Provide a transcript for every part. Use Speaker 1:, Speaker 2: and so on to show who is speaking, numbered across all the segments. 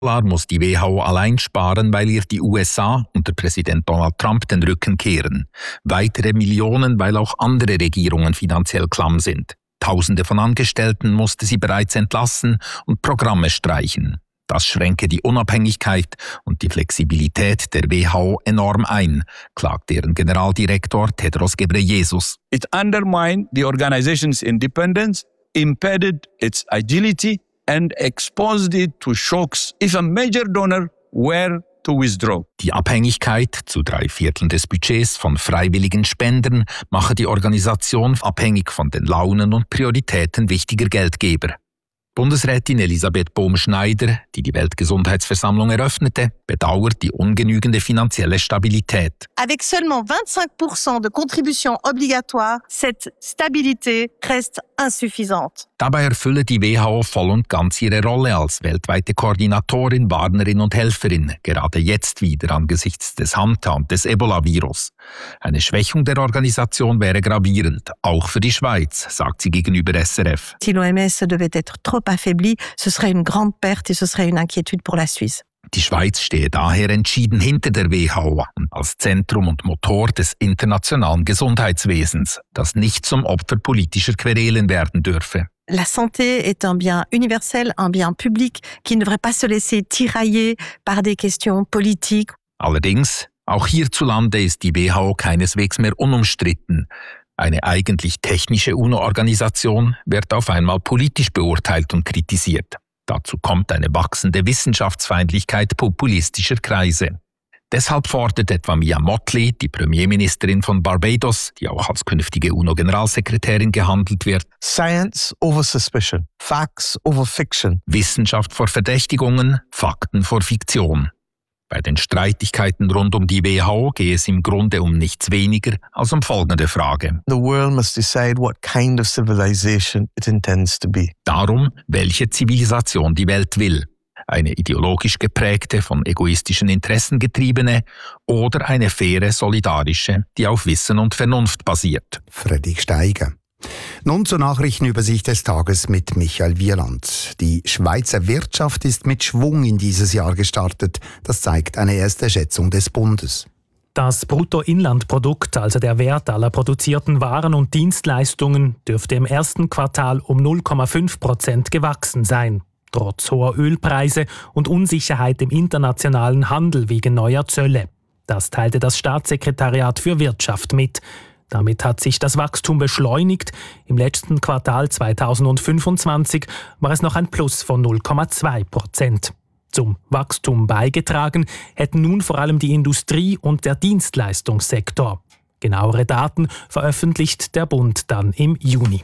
Speaker 1: muss die WHO allein sparen, weil ihr die USA unter Präsident Donald Trump den Rücken kehren. Weitere Millionen, weil auch andere Regierungen finanziell klamm sind. Tausende von Angestellten musste sie bereits entlassen und Programme streichen. Das schränke die Unabhängigkeit und die Flexibilität der WHO enorm ein, klagt deren Generaldirektor Tedros Ghebreyesus.
Speaker 2: It undermined the organization's independence, impeded its agility and exposed it to shocks if a major donor were to withdraw.
Speaker 1: Die Abhängigkeit zu 3/4 des Budgets von freiwilligen Spendern mache die Organisation abhängig von den Launen und Prioritäten wichtiger Geldgeber. Bundesrätin Elisabeth Bohm-Schneider, die die Weltgesundheitsversammlung eröffnete, bedauert die ungenügende finanzielle Stabilität.
Speaker 3: Avec seulement 25% de contributions obligatoires, cette stabilité reste insuffisante.
Speaker 1: Dabei erfülle die WHO voll und ganz ihre Rolle als weltweite Koordinatorin, Warnerin und Helferin, gerade jetzt wieder angesichts des Hanta und des Ebola-Virus. Eine Schwächung der Organisation wäre gravierend, auch für die Schweiz, sagt sie gegenüber SRF.
Speaker 3: Si l'OMS devait être trop affaiblie, ce serait une grande perte et ce serait une inquiétude pour la Suisse.
Speaker 1: Die Schweiz stehe daher entschieden hinter der WHO als Zentrum und Motor des internationalen Gesundheitswesens, das nicht zum Opfer politischer Querelen werden dürfe.
Speaker 3: La santé est un bien universel, un bien public qui ne devrait pas se laisser tirailler par des questions politiques.
Speaker 1: Allerdings, auch hierzulande ist die WHO keineswegs mehr unumstritten. Eine eigentlich technische UNO-Organisation wird auf einmal politisch beurteilt und kritisiert. Dazu kommt eine wachsende Wissenschaftsfeindlichkeit populistischer Kreise. Deshalb fordert etwa Mia Mottley, die Premierministerin von Barbados, die auch als künftige UNO-Generalsekretärin gehandelt wird,
Speaker 4: Science over suspicion, facts over fiction.
Speaker 1: Wissenschaft vor Verdächtigungen, Fakten vor Fiktion. Bei den Streitigkeiten rund um die WHO gehe es im Grunde um nichts weniger als um folgende Frage.
Speaker 4: The world must decide what kind of civilization it intends to be.
Speaker 1: Darum, welche Zivilisation die Welt will. Eine ideologisch geprägte, von egoistischen Interessen getriebene oder eine faire, solidarische, die auf Wissen und Vernunft basiert.
Speaker 5: Fredrik Steiger. Nun zur Nachrichtenübersicht des Tages mit Michael Wieland. Die Schweizer Wirtschaft ist mit Schwung in dieses Jahr gestartet. Das zeigt eine erste Schätzung des Bundes.
Speaker 6: Das Bruttoinlandprodukt, also der Wert aller produzierten Waren und Dienstleistungen, dürfte im ersten Quartal um 0,5% gewachsen sein. Trotz hoher Ölpreise und Unsicherheit im internationalen Handel wegen neuer Zölle. Das teilte das Staatssekretariat für Wirtschaft mit. Damit hat sich das Wachstum beschleunigt. Im letzten Quartal 2025 war es noch ein Plus von 0,2%. Zum Wachstum beigetragen hätten nun vor allem die Industrie und der Dienstleistungssektor. Genauere Daten veröffentlicht der Bund dann im Juni.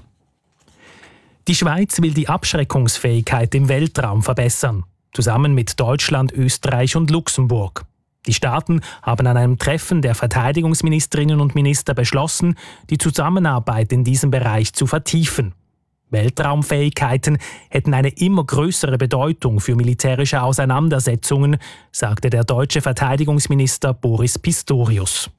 Speaker 6: Die Schweiz will die Abschreckungsfähigkeit im Weltraum verbessern, zusammen mit Deutschland, Österreich und Luxemburg. Die Staaten haben an einem Treffen der Verteidigungsministerinnen und Minister beschlossen, die Zusammenarbeit in diesem Bereich zu vertiefen. Weltraumfähigkeiten hätten eine immer größere Bedeutung für militärische Auseinandersetzungen, sagte der deutsche Verteidigungsminister Boris Pistorius.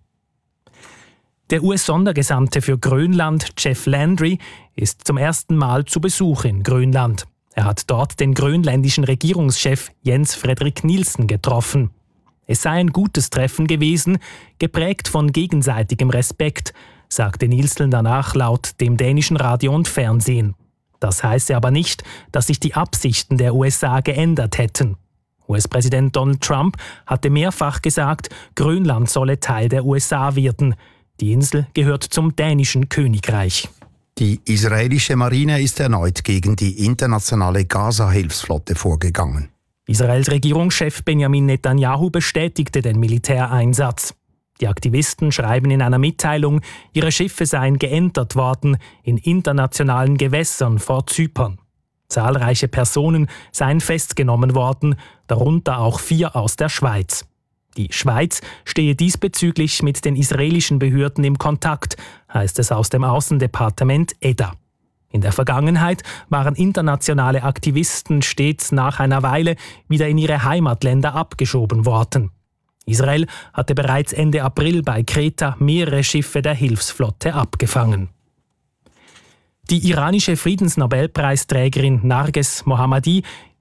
Speaker 6: Der US-Sondergesandte für Grönland, Jeff Landry, ist zum ersten Mal zu Besuch in Grönland. Er hat dort den grönländischen Regierungschef Jens Frederik Nielsen getroffen. Es sei ein gutes Treffen gewesen, geprägt von gegenseitigem Respekt, sagte Nielsen danach laut dem dänischen Radio und Fernsehen. Das heiße aber nicht, dass sich die Absichten der USA geändert hätten. US-Präsident Donald Trump hatte mehrfach gesagt, Grönland solle Teil der USA werden. Die Insel gehört zum dänischen Königreich.
Speaker 5: Die israelische Marine ist erneut gegen die internationale Gaza-Hilfsflotte vorgegangen.
Speaker 6: Israels Regierungschef Benjamin Netanyahu bestätigte den Militäreinsatz. Die Aktivisten schreiben in einer Mitteilung, ihre Schiffe seien geentert worden in internationalen Gewässern vor Zypern. Zahlreiche Personen seien festgenommen worden, darunter auch 4 aus der Schweiz. Die Schweiz stehe diesbezüglich mit den israelischen Behörden im Kontakt, heißt es aus dem Außendepartement EDA. In der Vergangenheit waren internationale Aktivisten stets nach einer Weile wieder in ihre Heimatländer abgeschoben worden. Israel hatte bereits Ende April bei Kreta mehrere Schiffe der Hilfsflotte abgefangen. Die iranische Friedensnobelpreisträgerin Narges Mohammadi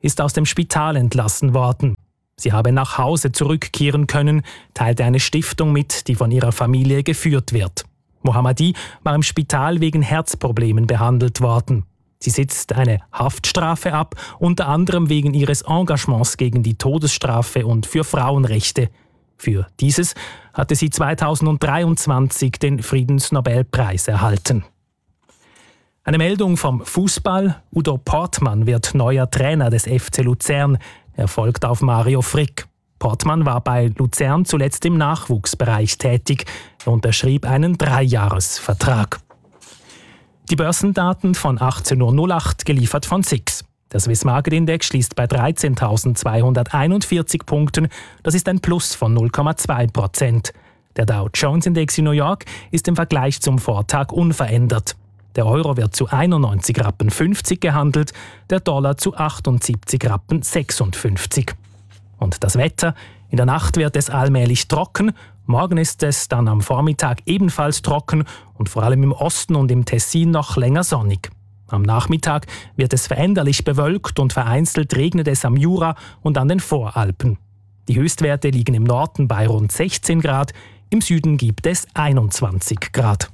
Speaker 6: ist aus dem Spital entlassen worden. Sie habe nach Hause zurückkehren können, teilte eine Stiftung mit, die von ihrer Familie geführt wird. Mohammadi war im Spital wegen Herzproblemen behandelt worden. Sie sitzt eine Haftstrafe ab, unter anderem wegen ihres Engagements gegen die Todesstrafe und für Frauenrechte. Für dieses hatte sie 2023 den Friedensnobelpreis erhalten. Eine Meldung vom Fußball. Udo Portmann wird neuer Trainer des FC Luzern. Er folgt auf Mario Frick. Portmann war bei Luzern zuletzt im Nachwuchsbereich tätig. Er unterschrieb einen 3-Jahres-Vertrag. Die Börsendaten von 18:08 Uhr geliefert von SIX. Der Swiss Market Index schließt bei 13.241 Punkten. Das ist ein Plus von 0,2%. Der Dow Jones Index in New York ist im Vergleich zum Vortag unverändert. Der Euro wird zu 91,50 Rappen gehandelt, der Dollar zu 78,56 Rappen. Und das Wetter? In der Nacht wird es allmählich trocken. Morgen ist es dann am Vormittag ebenfalls trocken und vor allem im Osten und im Tessin noch länger sonnig. Am Nachmittag wird es veränderlich bewölkt und vereinzelt regnet es am Jura und an den Voralpen. Die Höchstwerte liegen im Norden bei rund 16 Grad, im Süden gibt es 21 Grad.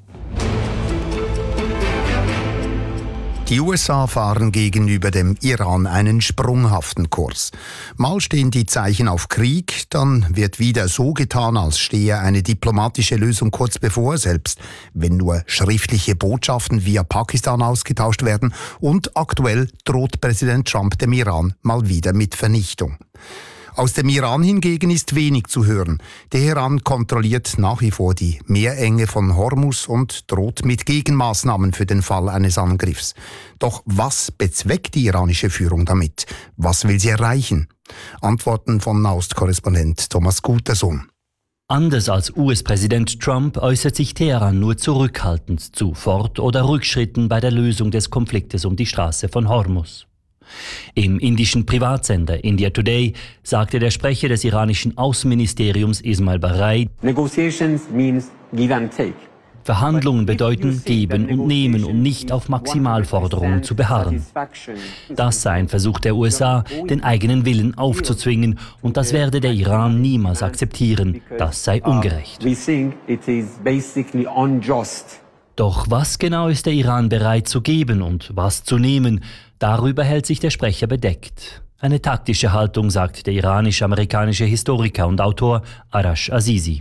Speaker 5: Die USA fahren gegenüber dem Iran einen sprunghaften Kurs. Mal stehen die Zeichen auf Krieg, dann wird wieder so getan, als stehe eine diplomatische Lösung kurz bevor, selbst wenn nur schriftliche Botschaften via Pakistan ausgetauscht werden. Und aktuell droht Präsident Trump dem Iran mal wieder mit Vernichtung. Aus dem Iran hingegen ist wenig zu hören. Teheran kontrolliert nach wie vor die Meerenge von Hormuz und droht mit Gegenmaßnahmen für den Fall eines Angriffs. Doch was bezweckt die iranische Führung damit? Was will sie erreichen? Antworten von Nahost-Korrespondent Thomas Gutersohn.
Speaker 7: Anders als US-Präsident Trump äußert sich Teheran nur zurückhaltend zu Fort- oder Rückschritten bei der Lösung des Konfliktes um die Straße von Hormuz. Im indischen Privatsender India Today sagte der Sprecher des iranischen Außenministeriums Ismail Baghai,
Speaker 8: Negotiations means give and take.
Speaker 7: Verhandlungen bedeuten geben und nehmen, um nicht auf Maximalforderungen zu beharren. Das sei ein Versuch der USA, den eigenen Willen aufzuzwingen, und das werde der Iran niemals akzeptieren. Das sei ungerecht. Doch was genau ist der Iran bereit zu geben und was zu nehmen? Darüber hält sich der Sprecher bedeckt. Eine taktische Haltung, sagt der iranisch-amerikanische Historiker und Autor Arash Azizi.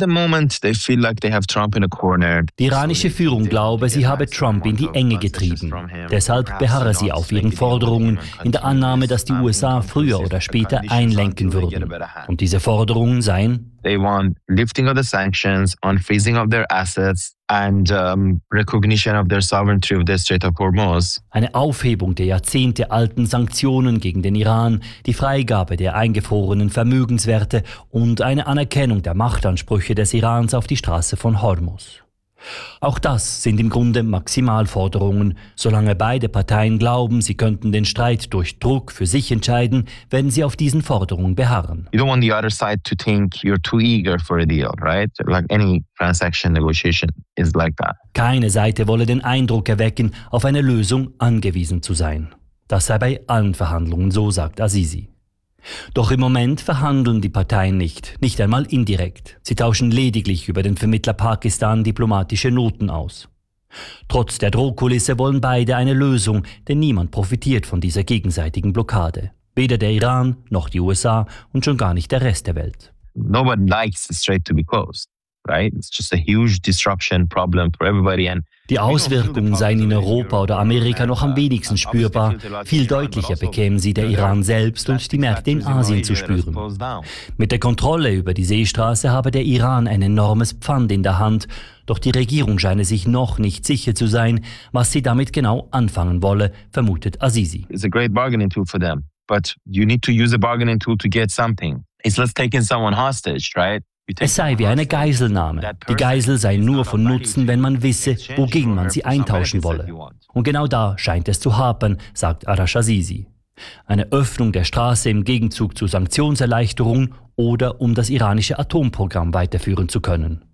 Speaker 7: Die iranische Führung glaube, sie habe Trump in die Enge getrieben. Deshalb beharre sie auf ihren Forderungen, in der Annahme, dass die USA früher oder später einlenken würden. Und diese Forderungen seien:
Speaker 9: They want lifting of the sanctions, unfreezing of their assets and recognition of their sovereignty of the Strait of Hormuz.
Speaker 7: Eine Aufhebung der jahrzehntealten Sanktionen gegen den Iran, die Freigabe der eingefrorenen Vermögenswerte und eine Anerkennung der Machtansprüche des Irans auf die Straße von Hormuz. Auch das sind im Grunde Maximalforderungen. Solange beide Parteien glauben, sie könnten den Streit durch Druck für sich entscheiden, werden sie auf diesen Forderungen beharren.
Speaker 9: You don't want the other side to think you're too eager for a deal, right? Like any transaction negotiation is like that.
Speaker 7: Keine Seite wolle den Eindruck erwecken, auf eine Lösung angewiesen zu sein. Das sei bei allen Verhandlungen so, sagt Azizi. Doch im Moment verhandeln die Parteien nicht einmal indirekt. Sie tauschen lediglich über den Vermittler Pakistan diplomatische Noten aus. Trotz der Drohkulisse wollen beide eine Lösung, denn niemand profitiert von dieser gegenseitigen Blockade. Weder der Iran noch die USA und schon gar nicht der Rest der Welt.
Speaker 9: Nobody likes the strait to be closed, right? It's just a huge disruption problem for everybody and
Speaker 7: die Auswirkungen seien in Europa oder Amerika noch am wenigsten spürbar. Viel deutlicher bekämen sie der Iran selbst und die Märkte in Asien zu spüren. Mit der Kontrolle über die Seestraße habe der Iran ein enormes Pfand in der Hand, doch die Regierung scheine sich noch nicht sicher zu sein, was sie damit genau anfangen wolle, vermutet Azizi.
Speaker 9: It's a great bargaining tool for them, but you need to use a bargaining tool to get something. It's let's taking someone hostage, right?
Speaker 7: Es sei wie eine Geiselnahme. Die Geisel sei nur von Nutzen, wenn man wisse, wogegen man sie eintauschen wolle. Und genau da scheint es zu hapern, sagt Arash Azizi. Eine Öffnung der Straße im Gegenzug zu Sanktionserleichterungen oder um das iranische Atomprogramm weiterführen zu können.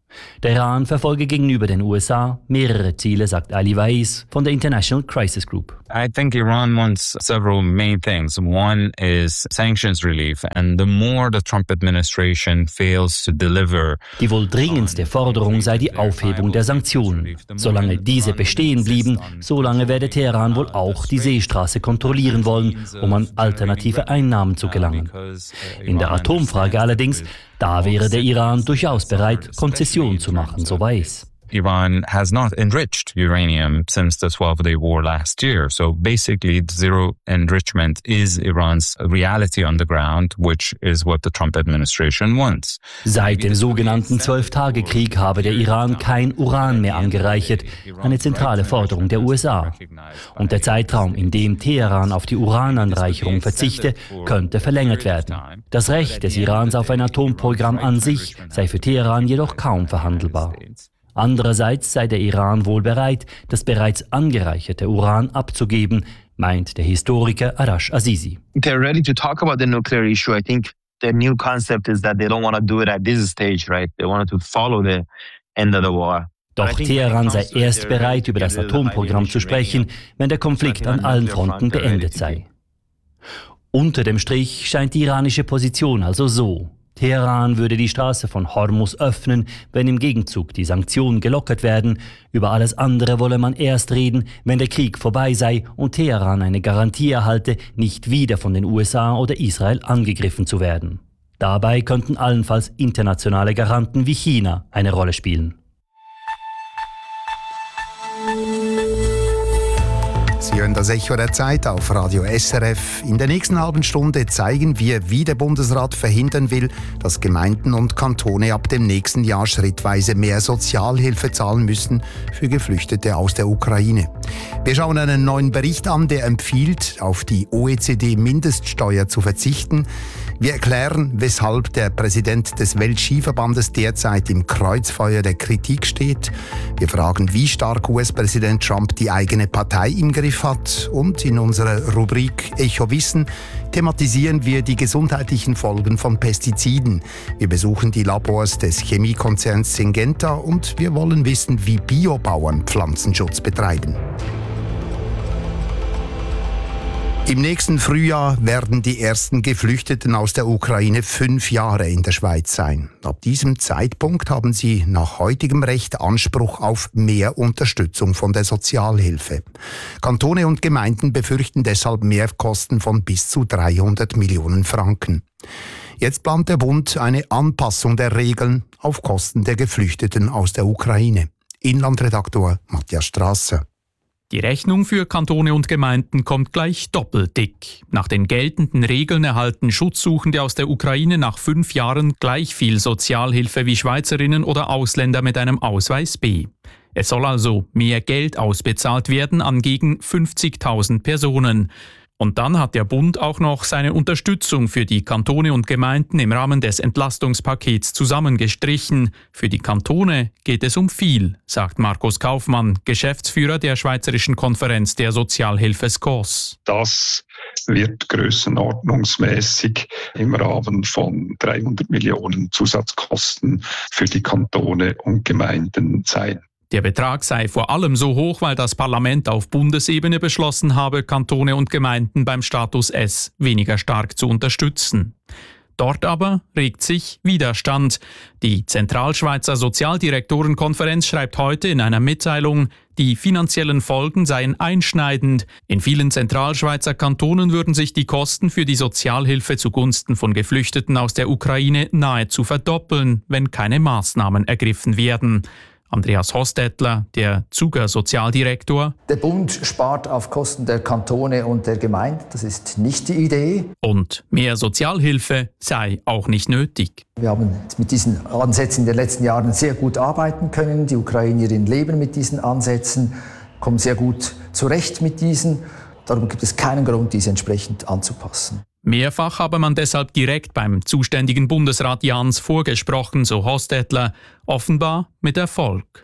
Speaker 7: Der Iran verfolge gegenüber den USA mehrere Ziele, sagt Ali Weiss von der International Crisis Group.
Speaker 10: I think Iran wants several main things. One is sanctions relief, and the more the Trump administration fails to deliver.
Speaker 7: Die wohl dringendste Forderung sei die Aufhebung der Sanktionen. Solange diese bestehen blieben, solange werde Teheran wohl auch die Seestraße kontrollieren wollen, um an alternative Einnahmen zu gelangen. In der Atomfrage allerdings, da wäre der Iran durchaus bereit, Konzessionen zu machen, so Weiss.
Speaker 10: Iran has not enriched uranium since the 12-day war last year. So basically, zero enrichment is Iran's reality on the ground, which is what the Trump administration wants.
Speaker 7: Seit dem sogenannten 12-Tage-Krieg habe der Iran kein Uran mehr angereichert, eine zentrale Forderung der USA. Und der Zeitraum, in dem Teheran auf die Urananreicherung verzichte, könnte verlängert werden. Das Recht des Irans auf ein Atomprogramm an sich sei für Teheran jedoch kaum verhandelbar. Andererseits sei der Iran wohl bereit, das bereits angereicherte Uran abzugeben, meint der Historiker Arash Azizi.
Speaker 9: They're ready to talk about the nuclear issue. I think the new concept is that they don't want to do it at this stage, right? They wanted to follow the end of the war.
Speaker 7: Doch Teheran sei erst bereit, über das Atomprogramm zu sprechen, wenn der Konflikt an allen Fronten beendet sei. Unter dem Strich scheint die iranische Position also so. Teheran würde die Straße von Hormuz öffnen, wenn im Gegenzug die Sanktionen gelockert werden. Über alles andere wolle man erst reden, wenn der Krieg vorbei sei und Teheran eine Garantie erhalte, nicht wieder von den USA oder Israel angegriffen zu werden. Dabei könnten allenfalls internationale Garanten wie China eine Rolle spielen.
Speaker 5: Sie hören das Echo der Zeit auf Radio SRF. In der nächsten halben Stunde zeigen wir, wie der Bundesrat verhindern will, dass Gemeinden und Kantone ab dem nächsten Jahr schrittweise mehr Sozialhilfe zahlen müssen für Geflüchtete aus der Ukraine. Wir schauen einen neuen Bericht an, der empfiehlt, auf die OECD-Mindeststeuer zu verzichten. Wir erklären, weshalb der Präsident des Weltskiverbandes derzeit im Kreuzfeuer der Kritik steht. Wir fragen, wie stark US-Präsident Trump die eigene Partei im Griff hat. Und in unserer Rubrik Echo Wissen thematisieren wir die gesundheitlichen Folgen von Pestiziden. Wir besuchen die Labors des Chemiekonzerns Syngenta und wir wollen wissen, wie Biobauern Pflanzenschutz betreiben. Im nächsten Frühjahr werden die ersten Geflüchteten aus der Ukraine 5 Jahre in der Schweiz sein. Ab diesem Zeitpunkt haben sie nach heutigem Recht Anspruch auf mehr Unterstützung von der Sozialhilfe. Kantone und Gemeinden befürchten deshalb Mehrkosten von bis zu 300 Millionen Franken. Jetzt plant der Bund eine Anpassung der Regeln auf Kosten der Geflüchteten aus der Ukraine. Inlandredaktor Matthias Strasser.
Speaker 11: Die Rechnung für Kantone und Gemeinden kommt gleich doppelt dick. Nach den geltenden Regeln erhalten Schutzsuchende aus der Ukraine nach 5 Jahren gleich viel Sozialhilfe wie Schweizerinnen oder Ausländer mit einem Ausweis B. Es soll also mehr Geld ausbezahlt werden an gegen 50.000 Personen. Und dann hat der Bund auch noch seine Unterstützung für die Kantone und Gemeinden im Rahmen des Entlastungspakets zusammengestrichen. Für die Kantone geht es um viel, sagt Markus Kaufmann, Geschäftsführer der Schweizerischen Konferenz der Sozialhilfe SCOS.
Speaker 12: Das wird grössenordnungsmäßig im Rahmen von 300 Millionen Zusatzkosten für die Kantone und Gemeinden sein.
Speaker 11: Der Betrag sei vor allem so hoch, weil das Parlament auf Bundesebene beschlossen habe, Kantone und Gemeinden beim Status S weniger stark zu unterstützen. Dort aber regt sich Widerstand. Die Zentralschweizer Sozialdirektorenkonferenz schreibt heute in einer Mitteilung, die finanziellen Folgen seien einschneidend. In vielen Zentralschweizer Kantonen würden sich die Kosten für die Sozialhilfe zugunsten von Geflüchteten aus der Ukraine nahezu verdoppeln, wenn keine Maßnahmen ergriffen werden. Andreas Hostetler, der Zuger Sozialdirektor.
Speaker 13: Der Bund spart auf Kosten der Kantone und der Gemeinde. Das ist nicht die Idee.
Speaker 11: Und mehr Sozialhilfe sei auch nicht nötig.
Speaker 13: Wir haben mit diesen Ansätzen in den letzten Jahren sehr gut arbeiten können. Die Ukrainerinnen leben mit diesen Ansätzen, kommen sehr gut zurecht mit diesen. Darum gibt es keinen Grund, diese entsprechend anzupassen.
Speaker 11: Mehrfach habe man deshalb direkt beim zuständigen Bundesrat Jans vorgesprochen, so Hostetler, offenbar mit Erfolg.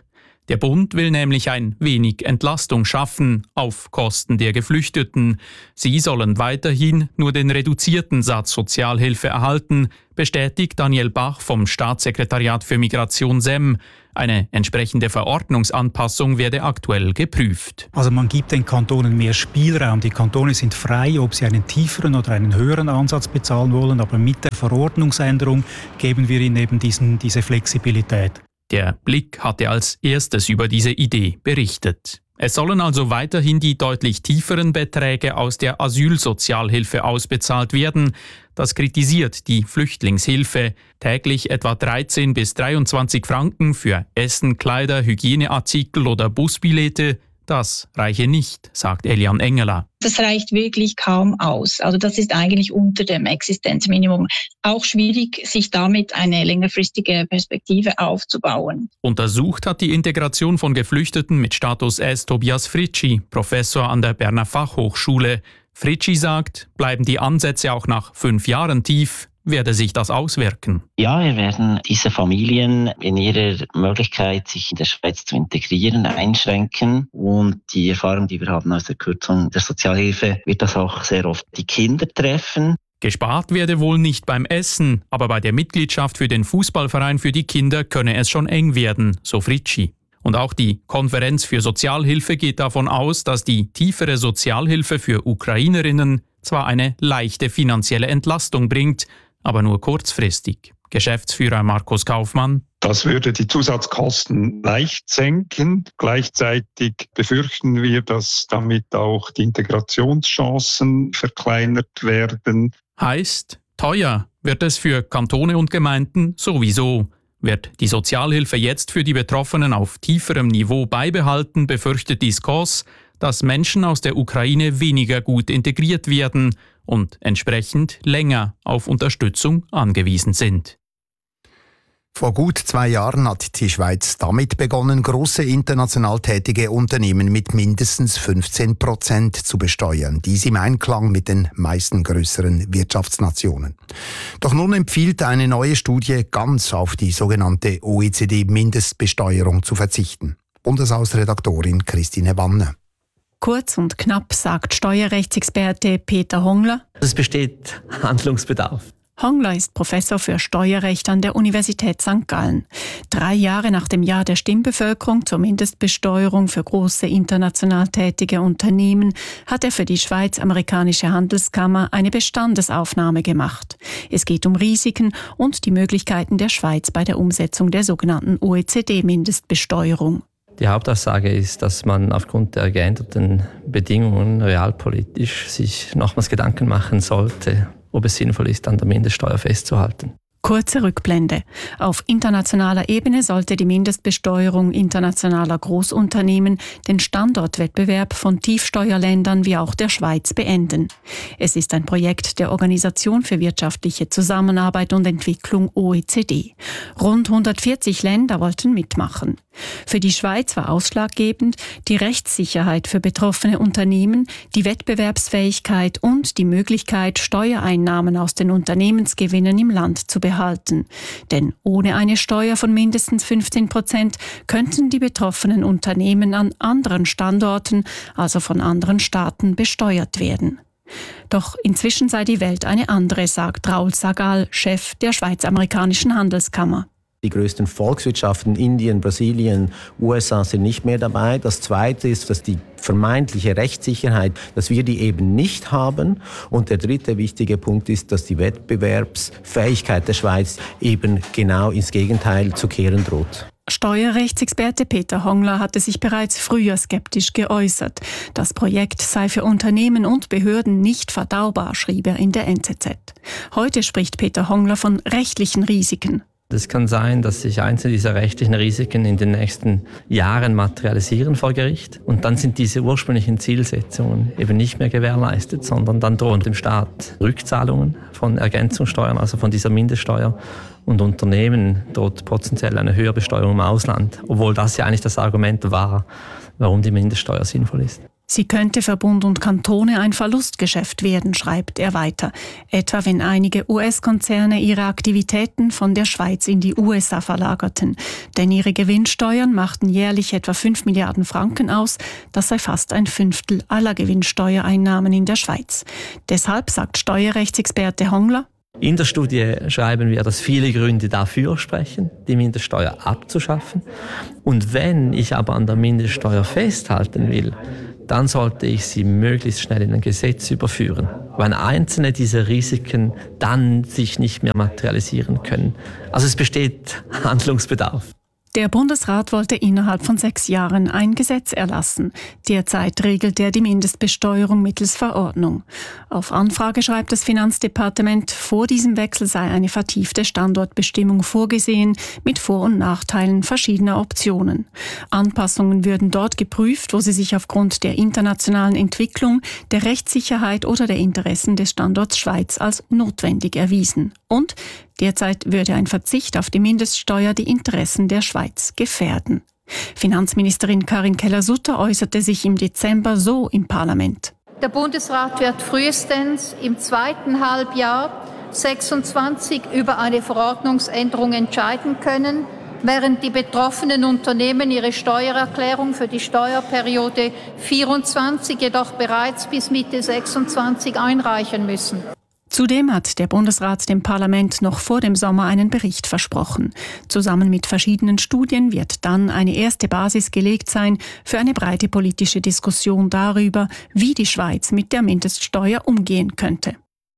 Speaker 11: Der Bund will nämlich ein wenig Entlastung schaffen auf Kosten der Geflüchteten. Sie sollen weiterhin nur den reduzierten Satz Sozialhilfe erhalten, bestätigt Daniel Bach vom Staatssekretariat für Migration SEM. Eine entsprechende Verordnungsanpassung werde aktuell geprüft.
Speaker 14: Also man gibt den Kantonen mehr Spielraum. Die Kantone sind frei, ob sie einen tieferen oder einen höheren Ansatz bezahlen wollen. Aber mit der Verordnungsänderung geben wir ihnen eben diese Flexibilität.
Speaker 11: Der Blick hatte als erstes über diese Idee berichtet. Es sollen also weiterhin die deutlich tieferen Beträge aus der Asylsozialhilfe ausbezahlt werden. Das kritisiert die Flüchtlingshilfe. Täglich etwa 13 bis 23 Franken für Essen, Kleider, Hygieneartikel oder Busbillette. Das reiche nicht, sagt Elian Engeler.
Speaker 15: Das reicht wirklich kaum aus. Also das ist eigentlich unter dem Existenzminimum. Auch schwierig, sich damit eine längerfristige Perspektive aufzubauen.
Speaker 11: Untersucht hat die Integration von Geflüchteten mit Status S Tobias Fritschi, Professor an der Berner Fachhochschule. Fritschi sagt, bleiben die Ansätze auch nach 5 Jahren tief, werde sich das auswirken?
Speaker 16: Ja, wir werden diese Familien in ihrer Möglichkeit, sich in der Schweiz zu integrieren, einschränken. Und die Erfahrung, die wir haben aus der Kürzung der Sozialhilfe, wird das auch sehr oft die Kinder treffen.
Speaker 11: Gespart werde wohl nicht beim Essen, aber bei der Mitgliedschaft für den Fußballverein für die Kinder könne es schon eng werden, so Fritschi. Und auch die Konferenz für Sozialhilfe geht davon aus, dass die tiefere Sozialhilfe für Ukrainerinnen zwar eine leichte finanzielle Entlastung bringt, aber nur kurzfristig. Geschäftsführer Markus Kaufmann.
Speaker 12: Das würde die Zusatzkosten leicht senken. Gleichzeitig befürchten wir, dass damit auch die Integrationschancen verkleinert werden.
Speaker 11: Heißt, teuer wird es für Kantone und Gemeinden sowieso. Wird die Sozialhilfe jetzt für die Betroffenen auf tieferem Niveau beibehalten, befürchtet die SCOS, dass Menschen aus der Ukraine weniger gut integriert werden und entsprechend länger auf Unterstützung angewiesen sind.
Speaker 5: Vor gut 2 Jahren hat die Schweiz damit begonnen, grosse international tätige Unternehmen mit mindestens 15% zu besteuern. Dies im Einklang mit den meisten grösseren Wirtschaftsnationen. Doch nun empfiehlt eine neue Studie, ganz auf die sogenannte OECD-Mindestbesteuerung zu verzichten. Bundeshausredaktorin Christine Wanne.
Speaker 17: Kurz und knapp sagt Steuerrechtsexperte Peter Hongler.
Speaker 18: Es besteht Handlungsbedarf.
Speaker 17: Hongler ist Professor für Steuerrecht an der Universität St. Gallen. 3 Jahre nach dem Jahr der Stimmbevölkerung zur Mindestbesteuerung für große international tätige Unternehmen hat er für die Schweiz-Amerikanische Handelskammer eine Bestandesaufnahme gemacht. Es geht um Risiken und die Möglichkeiten der Schweiz bei der Umsetzung der sogenannten OECD-Mindestbesteuerung.
Speaker 18: Die Hauptaussage ist, dass man aufgrund der geänderten Bedingungen realpolitisch sich nochmals Gedanken machen sollte, ob es sinnvoll ist, an der Mindeststeuer festzuhalten.
Speaker 17: Kurze Rückblende. Auf internationaler Ebene sollte die Mindestbesteuerung internationaler Großunternehmen den Standortwettbewerb von Tiefsteuerländern wie auch der Schweiz beenden. Es ist ein Projekt der Organisation für wirtschaftliche Zusammenarbeit und Entwicklung OECD. Rund 140 Länder wollten mitmachen. Für die Schweiz war ausschlaggebend die Rechtssicherheit für betroffene Unternehmen, die Wettbewerbsfähigkeit und die Möglichkeit, Steuereinnahmen aus den Unternehmensgewinnen im Land zu behalten. Denn ohne eine Steuer von mindestens 15% könnten die betroffenen Unternehmen an anderen Standorten, also von anderen Staaten, besteuert werden. Doch inzwischen sei die Welt eine andere, sagt Raoul Sagal, Chef der Schweiz-Amerikanischen Handelskammer.
Speaker 19: Die größten Volkswirtschaften, Indien, Brasilien, USA sind nicht mehr dabei. Das Zweite ist, dass die vermeintliche Rechtssicherheit, dass wir die eben nicht haben. Und der dritte wichtige Punkt ist, dass die Wettbewerbsfähigkeit der Schweiz eben genau ins Gegenteil zu kehren droht.
Speaker 17: Steuerrechtsexperte Peter Hongler hatte sich bereits früher skeptisch geäußert. Das Projekt sei für Unternehmen und Behörden nicht verdaubar, schrieb er in der NZZ. Heute spricht Peter Hongler von rechtlichen Risiken.
Speaker 18: Es kann sein, dass sich einzelne dieser rechtlichen Risiken in den nächsten Jahren materialisieren vor Gericht. Und dann sind diese ursprünglichen Zielsetzungen eben nicht mehr gewährleistet, sondern dann drohen dem Staat Rückzahlungen von Ergänzungssteuern, also von dieser Mindeststeuer. Und Unternehmen droht potenziell eine höhere Besteuerung im Ausland, obwohl das ja eigentlich das Argument war, warum die Mindeststeuer sinnvoll ist.
Speaker 17: Sie könnte für Bund und Kantone ein Verlustgeschäft werden, schreibt er weiter, etwa wenn einige US-Konzerne ihre Aktivitäten von der Schweiz in die USA verlagerten. Denn ihre Gewinnsteuern machten jährlich etwa 5 Milliarden Franken aus, das sei fast ein Fünftel aller Gewinnsteuereinnahmen in der Schweiz. Deshalb, sagt Steuerrechtsexperte Hongler,
Speaker 18: in der Studie schreiben wir, dass viele Gründe dafür sprechen, die Mindeststeuer abzuschaffen. Und wenn ich aber an der Mindeststeuer festhalten will, dann sollte ich sie möglichst schnell in ein Gesetz überführen, weil einzelne dieser Risiken dann sich nicht mehr materialisieren können. Also es besteht Handlungsbedarf.
Speaker 17: Der Bundesrat wollte innerhalb von 6 Jahren ein Gesetz erlassen. Derzeit regelt er die Mindestbesteuerung mittels Verordnung. Auf Anfrage schreibt das Finanzdepartement, vor diesem Wechsel sei eine vertiefte Standortbestimmung vorgesehen, mit Vor- und Nachteilen verschiedener Optionen. Anpassungen würden dort geprüft, wo sie sich aufgrund der internationalen Entwicklung, der Rechtssicherheit oder der Interessen des Standorts Schweiz als notwendig erwiesen. Und derzeit würde ein Verzicht auf die Mindeststeuer die Interessen der Schweiz gefährden. Finanzministerin Karin Keller-Sutter äußerte sich im Dezember so im Parlament.
Speaker 20: Der Bundesrat wird frühestens im 2. Halbjahr 2026 über eine Verordnungsänderung entscheiden können, während die betroffenen Unternehmen ihre Steuererklärung für die Steuerperiode 2024 jedoch bereits bis Mitte 2026 einreichen müssen.
Speaker 17: Zudem hat der Bundesrat dem Parlament noch vor dem Sommer einen Bericht versprochen. Zusammen mit verschiedenen Studien wird dann eine erste Basis gelegt sein für eine breite politische Diskussion darüber, wie die Schweiz mit der Mindeststeuer umgehen könnte.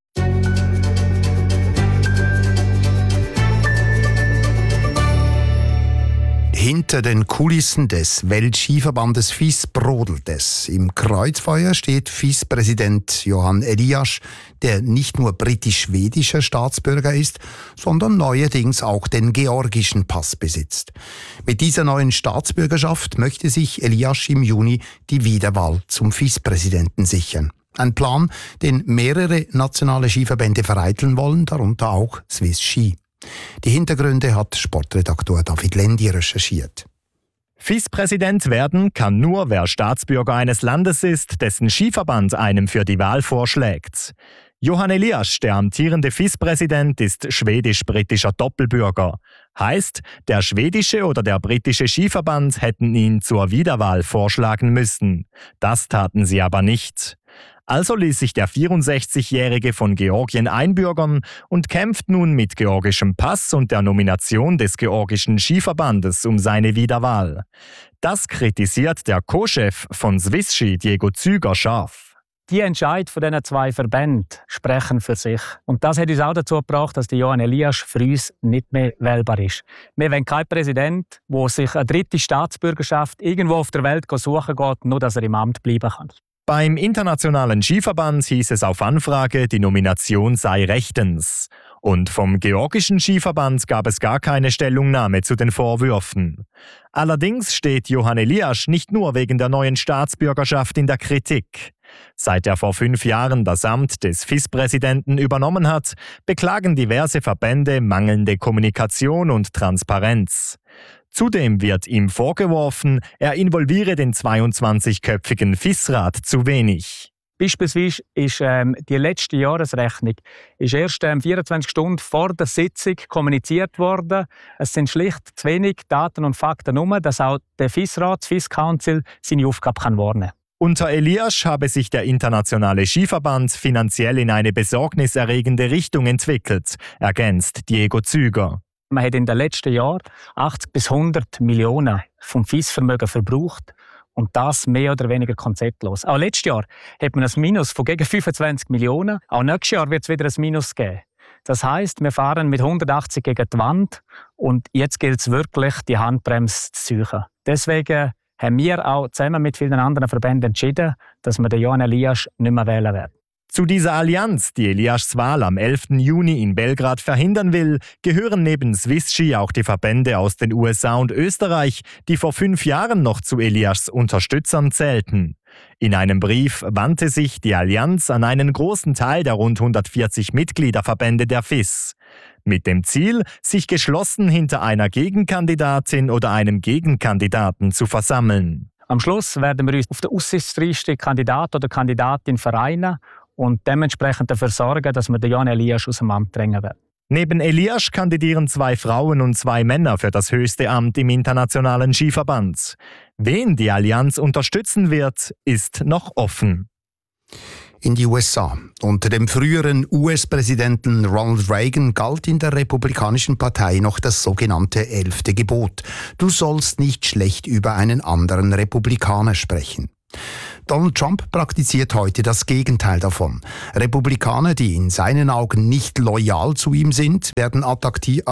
Speaker 5: Hinter den Kulissen des Weltskiverbandes FIS brodelt es. Im Kreuzfeuer steht FIS-Präsident Johan Eliasch, der nicht nur britisch-schwedischer Staatsbürger ist, sondern neuerdings auch den georgischen Pass besitzt. Mit dieser neuen Staatsbürgerschaft möchte sich Eliasch im Juni die Wiederwahl zum FIS-Präsidenten sichern. Ein Plan, den mehrere nationale Skiverbände vereiteln wollen, darunter auch Swiss Ski. Die Hintergründe hat Sportredaktor David Lendi recherchiert.
Speaker 21: FIS-Präsident werden kann nur, wer Staatsbürger eines Landes ist, dessen Skiverband einem für die Wahl vorschlägt. Johan Eliasch, der amtierende FIS-Präsident, ist schwedisch-britischer Doppelbürger. Heißt, der schwedische oder der britische Skiverband hätten ihn zur Wiederwahl vorschlagen müssen. Das taten sie aber nicht. Also ließ sich der 64-Jährige von Georgien einbürgern und kämpft nun mit georgischem Pass und der Nomination des georgischen Skiverbandes um seine Wiederwahl. Das kritisiert der Co-Chef von Swiss Ski, Diego Züger, scharf.
Speaker 22: Die Entscheidungen von diesen 2 Verbänden sprechen für sich. Und das hat uns auch dazu gebracht, dass Johan Eliasch für uns nicht mehr wählbar ist. Wir wollen keinen Präsident, der sich eine dritte Staatsbürgerschaft irgendwo auf der Welt suchen geht, nur dass er im Amt bleiben kann.
Speaker 21: Beim Internationalen Skiverband hieß es auf Anfrage, die Nomination sei rechtens. Und vom georgischen Skiverband gab es gar keine Stellungnahme zu den Vorwürfen. Allerdings steht Johan Eliasch nicht nur wegen der neuen Staatsbürgerschaft in der Kritik. Seit er vor 5 Jahren das Amt des FIS-Präsidenten übernommen hat, beklagen diverse Verbände mangelnde Kommunikation und Transparenz. Zudem wird ihm vorgeworfen, er involviere den 22-köpfigen FIS-Rat zu wenig.
Speaker 22: Beispielsweise ist die letzte Jahresrechnung erst 24 Stunden vor der Sitzung kommuniziert worden. Es sind schlicht zu wenig Daten und Fakten herum, dass auch der FIS-Rat, das FIS-Council, seine Aufgabe wahrnehmen kann.
Speaker 21: Unter Eliasch habe sich der internationale Skiverband finanziell in eine besorgniserregende Richtung entwickelt, ergänzt Diego Züger.
Speaker 22: Man hat in den letzten Jahren 80 bis 100 Millionen vom FIS-Vermögen verbraucht und das mehr oder weniger konzeptlos. Auch letztes Jahr hat man ein Minus von gegen 25 Millionen. Auch nächstes Jahr wird es wieder ein Minus geben. Das heisst, wir fahren mit 180 gegen die Wand und jetzt gilt es wirklich, die Handbremse zu ziehen. Deswegen haben wir auch zusammen mit vielen anderen Verbänden entschieden, dass wir den Johan Eliasch nicht mehr wählen werden.
Speaker 21: Zu dieser Allianz, die Eliaschs Wahl am 11. Juni in Belgrad verhindern will, gehören neben Swiss Ski auch die Verbände aus den USA und Österreich, die vor 5 Jahren noch zu Eliaschs Unterstützern zählten. In einem Brief wandte sich die Allianz an einen großen Teil der rund 140 Mitgliederverbände der FIS. Mit dem Ziel, sich geschlossen hinter einer Gegenkandidatin oder einem Gegenkandidaten zu versammeln.
Speaker 22: Am Schluss werden wir uns auf den aussichtsreichsten Kandidat oder Kandidatin vereinen und dementsprechend dafür sorgen, dass wir Jan Eliasch aus dem Amt drängen werden.
Speaker 21: Neben Eliasch kandidieren 2 Frauen und 2 Männer für das höchste Amt im Internationalen Skiverband. Wen die Allianz unterstützen wird, ist noch offen.
Speaker 5: In die USA. Unter dem früheren US-Präsidenten Ronald Reagan galt in der Republikanischen Partei noch das sogenannte 11. Gebot. Du sollst nicht schlecht über einen anderen Republikaner sprechen. Donald Trump praktiziert heute das Gegenteil davon. Republikaner, die in seinen Augen nicht loyal zu ihm sind, werden attackiert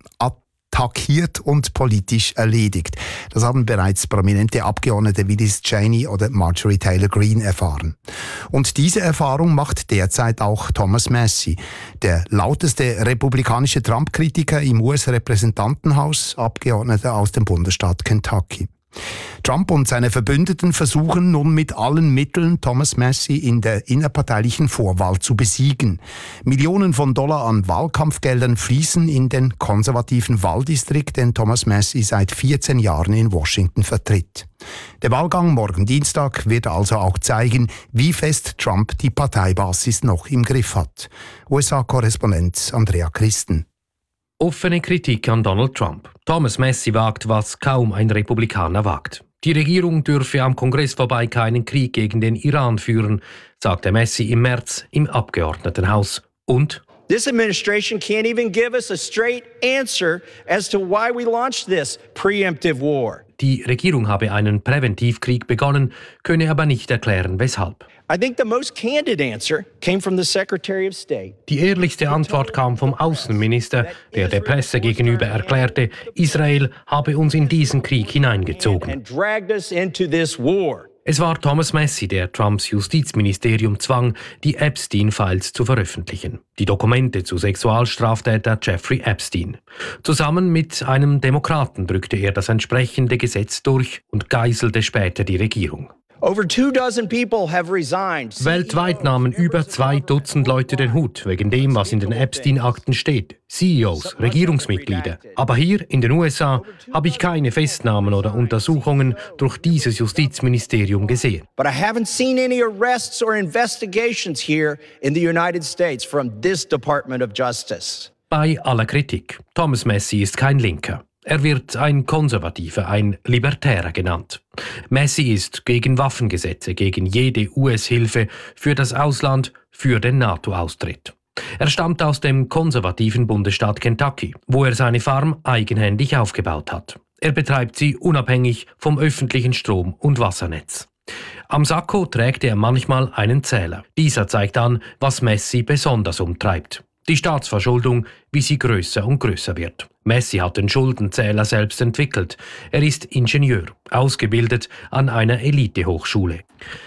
Speaker 5: und politisch erledigt. Das haben bereits prominente Abgeordnete wie Liz Cheney oder Marjorie Taylor Greene erfahren. Und diese Erfahrung macht derzeit auch Thomas Massie, der lauteste republikanische Trump-Kritiker im US-Repräsentantenhaus, Abgeordneter aus dem Bundesstaat Kentucky. Trump und seine Verbündeten versuchen nun mit allen Mitteln, Thomas Massie in der innerparteilichen Vorwahl zu besiegen. Millionen von Dollar an Wahlkampfgeldern fließen in den konservativen Wahldistrikt, den Thomas Massie seit 14 Jahren in Washington vertritt. Der Wahlgang morgen Dienstag wird also auch zeigen, wie fest Trump die Parteibasis noch im Griff hat. USA-Korrespondent Andrea Christen.
Speaker 2: Offene Kritik an Donald Trump. Thomas Massie wagt, was kaum ein Republikaner wagt. Die Regierung dürfe am Kongress vorbei keinen Krieg gegen den Iran führen, sagte Massie im März im Abgeordnetenhaus. Und
Speaker 3: This administration can't even give us a straight answer as to why we launched this preemptive war.
Speaker 2: Die Regierung habe einen Präventivkrieg begonnen, könne aber nicht erklären, weshalb.
Speaker 3: I think the most candid answer came from the Secretary of State.
Speaker 2: Die ehrlichste Antwort kam vom Außenminister, der der Presse gegenüber erklärte, Israel habe uns in diesen Krieg hineingezogen.
Speaker 3: And dragged us into this war.
Speaker 2: Es war Thomas Massie, der Trumps Justizministerium zwang, die Epstein-Files zu veröffentlichen. Die Dokumente zu Sexualstraftäter Jeffrey Epstein. Zusammen mit einem Demokraten drückte er das entsprechende Gesetz durch und geißelte später die Regierung.
Speaker 3: Over 24 people have resigned.
Speaker 2: Weltweit nahmen über 2 Dutzend Leute den Hut, wegen dem, was in den Epstein-Akten steht. CEOs, Regierungsmitglieder. Aber hier in den USA habe ich keine Festnahmen oder Untersuchungen durch dieses Justizministerium gesehen.
Speaker 3: But I haven't seen any arrests or investigations here in the United States from this Department of Justice.
Speaker 2: Bei aller Kritik. Thomas Massie ist kein Linker. Er wird ein Konservativer, ein Libertärer genannt. Massie ist gegen Waffengesetze, gegen jede US-Hilfe für das Ausland, für den NATO-Austritt. Er stammt aus dem konservativen Bundesstaat Kentucky, wo er seine Farm eigenhändig aufgebaut hat. Er betreibt sie unabhängig vom öffentlichen Strom- und Wassernetz. Am Sakko trägt er manchmal einen Zähler. Dieser zeigt an, was Massie besonders umtreibt. Die Staatsverschuldung, wie sie größer und größer wird. Massie hat den Schuldenzähler selbst entwickelt. Er ist Ingenieur, ausgebildet an einer Elitehochschule.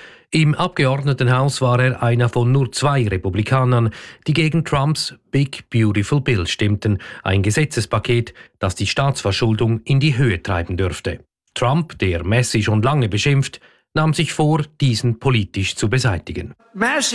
Speaker 2: Im Abgeordnetenhaus war er einer von nur 2 Republikanern, die gegen Trumps Big Beautiful Bill stimmten, ein Gesetzespaket, das die Staatsverschuldung in die Höhe treiben dürfte. Trump, der Massie schon lange beschimpft, nahm sich vor, diesen politisch zu beseitigen.
Speaker 23: Massie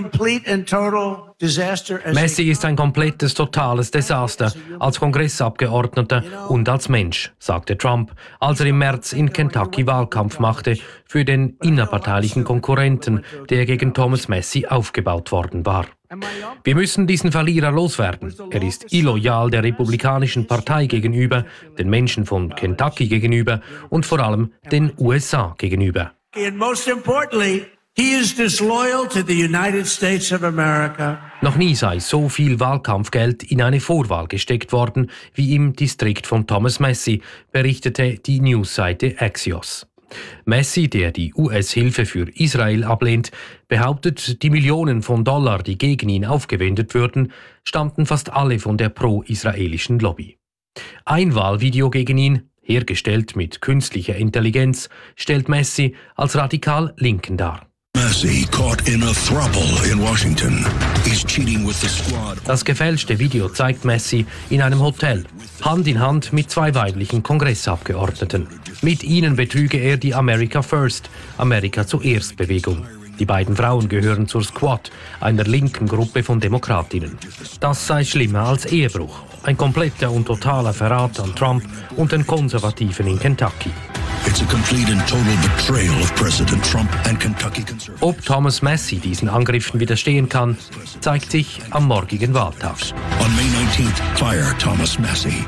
Speaker 2: ist ein komplettes, totales Desaster als Kongressabgeordneter und als Mensch, sagte Trump, als er im März in Kentucky Wahlkampf machte für den innerparteilichen Konkurrenten, der gegen Thomas Massie aufgebaut worden war. Wir müssen diesen Verlierer loswerden. Er ist illoyal der Republikanischen Partei gegenüber, den Menschen von Kentucky gegenüber und vor allem den USA gegenüber.
Speaker 23: And most importantly, he is disloyal to the United States of America.
Speaker 2: Noch nie sei so viel Wahlkampfgeld in eine Vorwahl gesteckt worden wie im Distrikt von Thomas Massie, berichtete die Newsseite Axios. Massie, der die US-Hilfe für Israel ablehnt, behauptet, die Millionen von Dollar, die gegen ihn aufgewendet würden, stammten fast alle von der pro-israelischen Lobby. Ein Wahlvideo gegen ihn, hergestellt mit künstlicher Intelligenz, stellt Massie als radikal Linken dar.
Speaker 24: Massie caught in a throuble in Washington. He's cheating with the squad.
Speaker 2: Das gefälschte Video zeigt Massie in einem Hotel, Hand in Hand mit 2 weiblichen Kongressabgeordneten. Mit ihnen betrüge er die America First, Amerika zuerst Bewegung. Die beiden Frauen gehören zur Squad, einer linken Gruppe von Demokratinnen. Das sei schlimmer als Ehebruch. Ein kompletter und totaler Verrat an Trump und den Konservativen in Kentucky.
Speaker 24: It's a complete and total betrayal of President Trump and Kentucky conservatives.
Speaker 2: Ob Thomas Massie diesen Angriffen widerstehen kann, zeigt sich am morgigen Wahltag.
Speaker 24: On May 19th, fire Thomas Massie.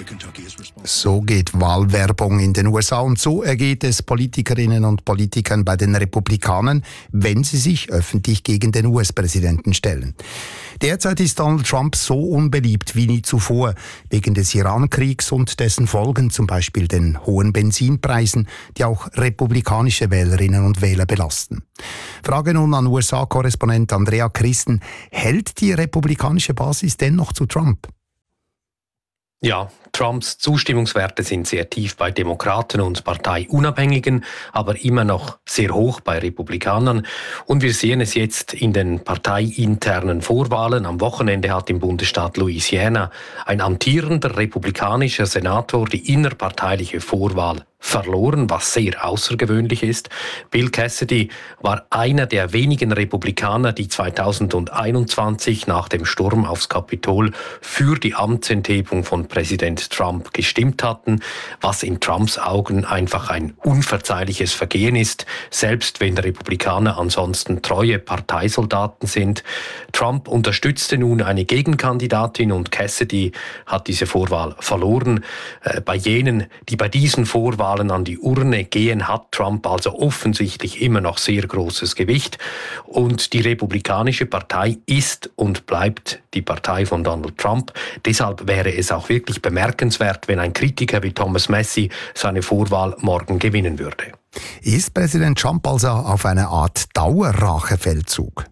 Speaker 5: So geht Wahlwerbung in den USA und so ergeht es Politikerinnen und Politikern bei den Republikanern, wenn sie sich öffentlich gegen den US-Präsidenten stellen. Derzeit ist Donald Trump so unbeliebt wie nie zuvor, wegen des Iran-Kriegs und dessen Folgen, zum Beispiel den hohen Benzinpreisen, die auch republikanische Wählerinnen und Wähler belasten. Frage nun an USA-Korrespondent Andrea Christen: Hält die republikanische Basis dennoch zu Trump?
Speaker 2: Ja, Trumps Zustimmungswerte sind sehr tief bei Demokraten und Parteiunabhängigen, aber immer noch sehr hoch bei Republikanern. Und wir sehen es jetzt in den parteiinternen Vorwahlen. Am Wochenende hat im Bundesstaat Louisiana ein amtierender republikanischer Senator die innerparteiliche Vorwahl verloren, was sehr außergewöhnlich ist. Bill Cassidy war einer der wenigen Republikaner, die 2021 nach dem Sturm aufs Kapitol für die Amtsenthebung von Präsident Trump gestimmt hatten, was in Trumps Augen einfach ein unverzeihliches Vergehen ist, selbst wenn Republikaner ansonsten treue Parteisoldaten sind. Trump unterstützte nun eine Gegenkandidatin und Cassidy hat diese Vorwahl verloren. Bei jenen, die bei diesen Vorwahlen an die Urne gehen, hat Trump also offensichtlich immer noch sehr großes Gewicht. Und die Republikanische Partei ist und bleibt die Partei von Donald Trump. Deshalb wäre es auch wirklich bemerkenswert, wenn ein Kritiker wie Thomas Massie seine Vorwahl morgen gewinnen würde.
Speaker 5: Ist Präsident Trump also auf eine Art Dauerrachefeldzug?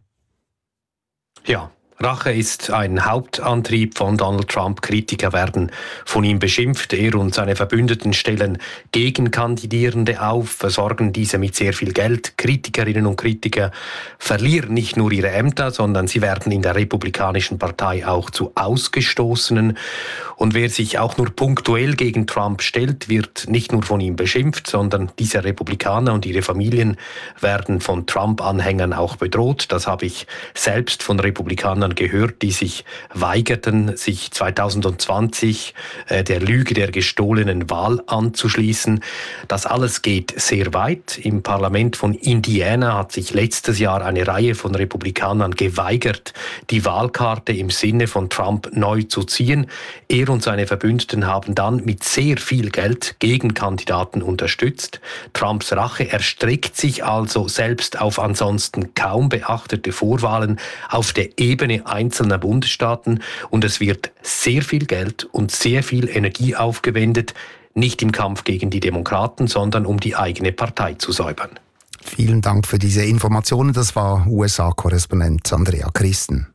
Speaker 2: Ja. Rache ist ein Hauptantrieb von Donald Trump. Kritiker werden von ihm beschimpft. Er und seine Verbündeten stellen Gegenkandidierende auf, versorgen diese mit sehr viel Geld. Kritikerinnen und Kritiker verlieren nicht nur ihre Ämter, sondern sie werden in der Republikanischen Partei auch zu Ausgestoßenen. Und wer sich auch nur punktuell gegen Trump stellt, wird nicht nur von ihm beschimpft, sondern diese Republikaner und ihre Familien werden von Trump-Anhängern auch bedroht. Das habe ich selbst von Republikanern gehört, die sich weigerten, sich 2020 der Lüge der gestohlenen Wahl anzuschließen. Das alles geht sehr weit. Im Parlament von Indiana hat sich letztes Jahr eine Reihe von Republikanern geweigert, die Wahlkarte im Sinne von Trump neu zu ziehen. Er und seine Verbündeten haben dann mit sehr viel Geld Gegenkandidaten unterstützt. Trumps Rache erstreckt sich also selbst auf ansonsten kaum beachtete Vorwahlen auf der Ebene einzelner Bundesstaaten und es wird sehr viel Geld und sehr viel Energie aufgewendet, nicht im Kampf gegen die Demokraten, sondern um die eigene Partei zu säubern.
Speaker 5: Vielen Dank für diese Informationen. Das war USA-Korrespondent Andrea Christen.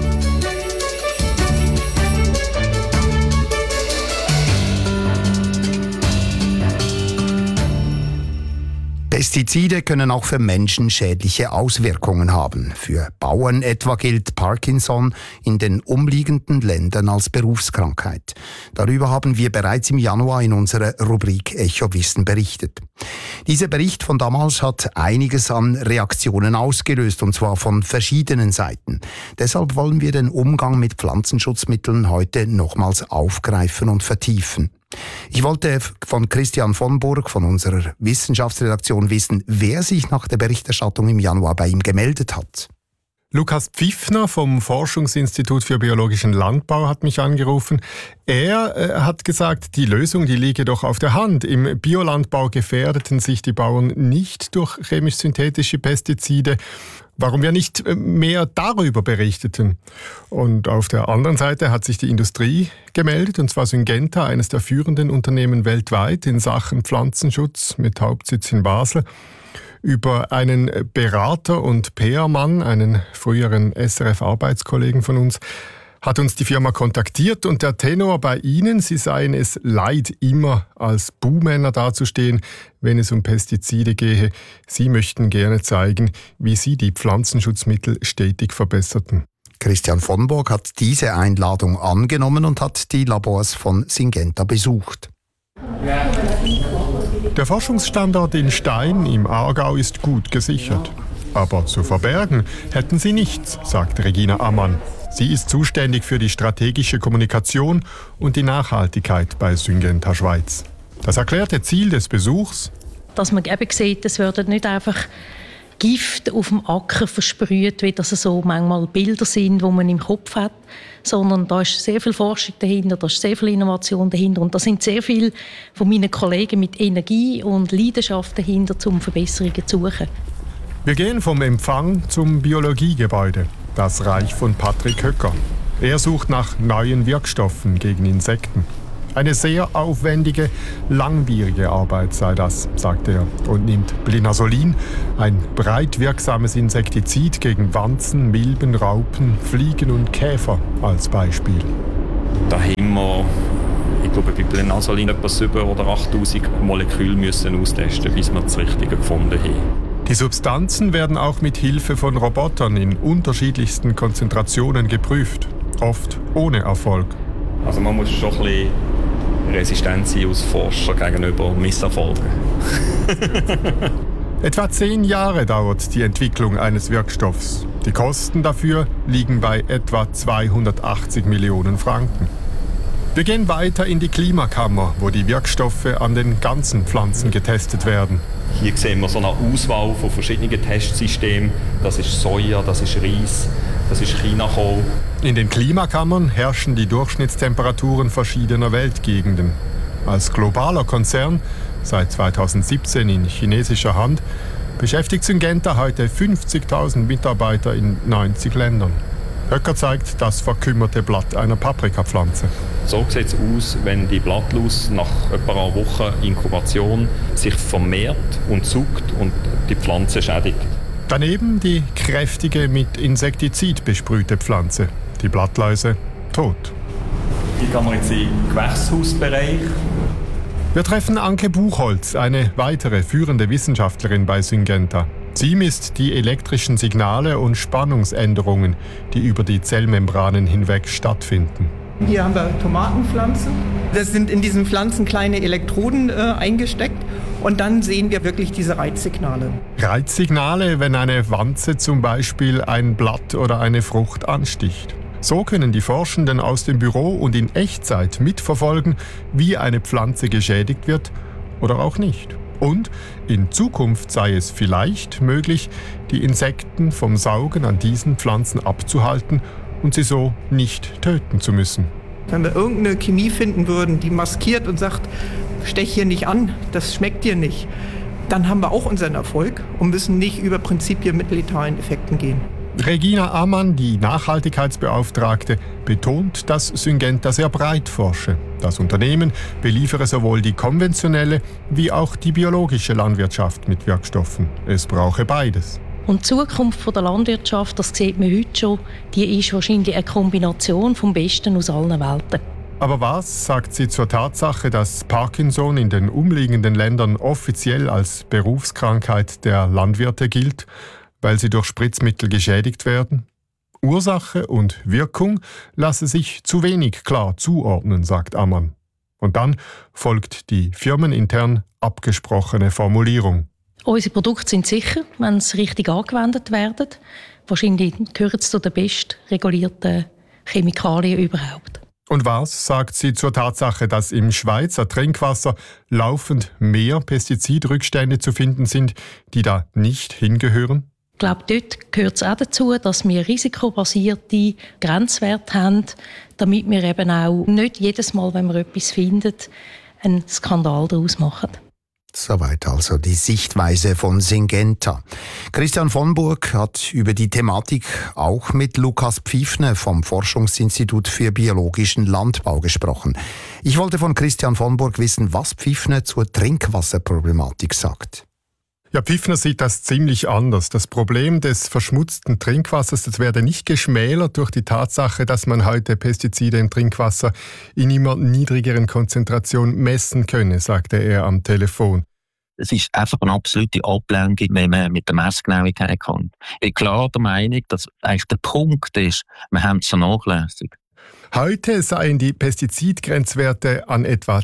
Speaker 5: Pestizide können auch für Menschen schädliche Auswirkungen haben. Für Bauern etwa gilt Parkinson in den umliegenden Ländern als Berufskrankheit. Darüber haben wir bereits im Januar in unserer Rubrik Echo Wissen berichtet. Dieser Bericht von damals hat einiges an Reaktionen ausgelöst, und zwar von verschiedenen Seiten. Deshalb wollen wir den Umgang mit Pflanzenschutzmitteln heute nochmals aufgreifen und vertiefen. Ich wollte von Christian von Burg von unserer Wissenschaftsredaktion wissen, wer sich nach der Berichterstattung im Januar bei ihm gemeldet hat.
Speaker 1: Lukas Pfiffner vom Forschungsinstitut für biologischen Landbau hat mich angerufen. Er hat gesagt, die Lösung, die liege doch auf der Hand. Im Biolandbau gefährdeten sich die Bauern nicht durch chemisch-synthetische Pestizide. Warum wir nicht mehr darüber berichteten? Und auf der anderen Seite hat sich die Industrie gemeldet, und zwar Syngenta, eines der führenden Unternehmen weltweit in Sachen Pflanzenschutz mit Hauptsitz in Basel. Über einen Berater und PR-Mann, einen früheren SRF-Arbeitskollegen von uns, hat uns die Firma kontaktiert, und der Tenor bei Ihnen, Sie seien es leid, immer als Buhmänner dazustehen, wenn es um Pestizide gehe. Sie möchten gerne zeigen, wie Sie die Pflanzenschutzmittel stetig verbesserten.
Speaker 5: Christian von Burg hat diese Einladung angenommen und hat die Labors von Syngenta besucht.
Speaker 1: Der Forschungsstandort in Stein im Aargau ist gut gesichert. Aber zu verbergen hätten sie nichts, sagt Regina Ammann. Sie ist zuständig für die strategische Kommunikation und die Nachhaltigkeit bei Syngenta Schweiz. Das erklärte Ziel des Besuchs:
Speaker 4: dass man eben sieht, es werden nicht einfach Gift auf dem Acker versprüht, wie das so manchmal Bilder sind, die man im Kopf hat, sondern da ist sehr viel Forschung dahinter, da ist sehr viel Innovation dahinter und da sind sehr viele von meinen Kollegen mit Energie und Leidenschaft dahinter, um Verbesserungen zu suchen.
Speaker 1: Wir gehen vom Empfang zum Biologiegebäude, das Reich von Patrick Höcker. Er sucht nach neuen Wirkstoffen gegen Insekten. Eine sehr aufwendige, langwierige Arbeit sei das, sagt er und nimmt Blinasolin, ein breit wirksames Insektizid gegen Wanzen, Milben, Raupen, Fliegen und Käfer als Beispiel.
Speaker 6: Da haben wir, ich glaube, bei Blinasolin etwa 7.000 oder 8.000 Moleküle müssen austesten, bis wir das Richtige gefunden haben.
Speaker 1: Die Substanzen werden auch mit Hilfe von Robotern in unterschiedlichsten Konzentrationen geprüft, oft ohne Erfolg.
Speaker 6: Also man muss schon ein bisschen resistent sein als Forscher gegenüber Misserfolgen.
Speaker 1: Etwa 10 Jahre dauert die Entwicklung eines Wirkstoffs. Die Kosten dafür liegen bei etwa 280 Millionen Franken. Wir gehen weiter in die Klimakammer, wo die Wirkstoffe an den ganzen Pflanzen getestet werden.
Speaker 6: Hier sehen wir so eine Auswahl von verschiedenen Testsystemen. Das ist Soja, das ist Reis, das ist Chinakohl.
Speaker 1: In den Klimakammern herrschen die Durchschnittstemperaturen verschiedener Weltgegenden. Als globaler Konzern, seit 2017 in chinesischer Hand, beschäftigt Syngenta heute 50.000 Mitarbeiter in 90 Ländern. Höcker zeigt das verkümmerte Blatt einer Paprikapflanze.
Speaker 6: So sieht es aus, wenn die Blattlaus nach etwa einer Woche Inkubation sich vermehrt und zuckt und die Pflanze schädigt.
Speaker 1: Daneben die kräftige, mit Insektizid besprühte Pflanze. Die Blattläuse tot.
Speaker 6: Hier kann man jetzt im Gewächshausbereich.
Speaker 1: Wir treffen Anke Buchholz, eine weitere führende Wissenschaftlerin bei Syngenta. Sie misst die elektrischen Signale und Spannungsänderungen, die über die Zellmembranen hinweg stattfinden.
Speaker 8: Hier haben wir Tomatenpflanzen. Das sind in diesen Pflanzen kleine Elektroden eingesteckt. Und dann sehen wir wirklich diese Reizsignale.
Speaker 1: Reizsignale, wenn eine Wanze zum Beispiel ein Blatt oder eine Frucht ansticht. So können die Forschenden aus dem Büro und in Echtzeit mitverfolgen, wie eine Pflanze geschädigt wird oder auch nicht. Und in Zukunft sei es vielleicht möglich, die Insekten vom Saugen an diesen Pflanzen abzuhalten und sie so nicht töten zu müssen.
Speaker 8: Wenn wir irgendeine Chemie finden würden, die maskiert und sagt, stech hier nicht an, das schmeckt dir nicht, dann haben wir auch unseren Erfolg und müssen nicht über Prinzipien mit letalen Effekten gehen.
Speaker 1: Regina Ammann, die Nachhaltigkeitsbeauftragte, betont, dass Syngenta sehr breit forsche. Das Unternehmen beliefere sowohl die konventionelle wie auch die biologische Landwirtschaft mit Wirkstoffen. Es brauche beides.
Speaker 4: Und die Zukunft der Landwirtschaft, das sieht man heute schon, die ist wahrscheinlich eine Kombination vom Besten aus allen Welten.
Speaker 1: Aber was sagt sie zur Tatsache, dass Parkinson in den umliegenden Ländern offiziell als Berufskrankheit der Landwirte gilt, weil sie durch Spritzmittel geschädigt werden? Ursache und Wirkung lasse sich zu wenig klar zuordnen, sagt Ammann. Und dann folgt die firmenintern abgesprochene Formulierung.
Speaker 4: Unsere Produkte sind sicher, wenn sie richtig angewendet werden. Wahrscheinlich gehören sie zu den best regulierten Chemikalien überhaupt.
Speaker 1: Und was sagt sie zur Tatsache, dass im Schweizer Trinkwasser laufend mehr Pestizidrückstände zu finden sind, die da nicht hingehören?
Speaker 4: Ich glaube, dort gehört es auch dazu, dass wir risikobasierte Grenzwerte haben, damit wir eben auch nicht jedes Mal, wenn wir etwas finden, einen Skandal daraus machen.
Speaker 5: Soweit also die Sichtweise von Syngenta. Christian von Burg hat über die Thematik auch mit Lukas Pfiffner vom Forschungsinstitut für biologischen Landbau gesprochen. Ich wollte von Christian von Burg wissen, was Pfiffner zur Trinkwasserproblematik sagt.
Speaker 1: Ja, Pfiffner sieht das ziemlich anders. Das Problem des verschmutzten Trinkwassers, das werde nicht geschmälert durch die Tatsache, dass man heute Pestizide im Trinkwasser in immer niedrigeren Konzentrationen messen könne, sagte er am Telefon.
Speaker 10: Es ist einfach eine absolute Ablenkung, wenn man mit der Messgenauigkeit kommt. Ich bin klar der Meinung, dass eigentlich der Punkt ist, wir haben es vernachlässigt.
Speaker 1: Heute seien die Pestizidgrenzwerte an etwa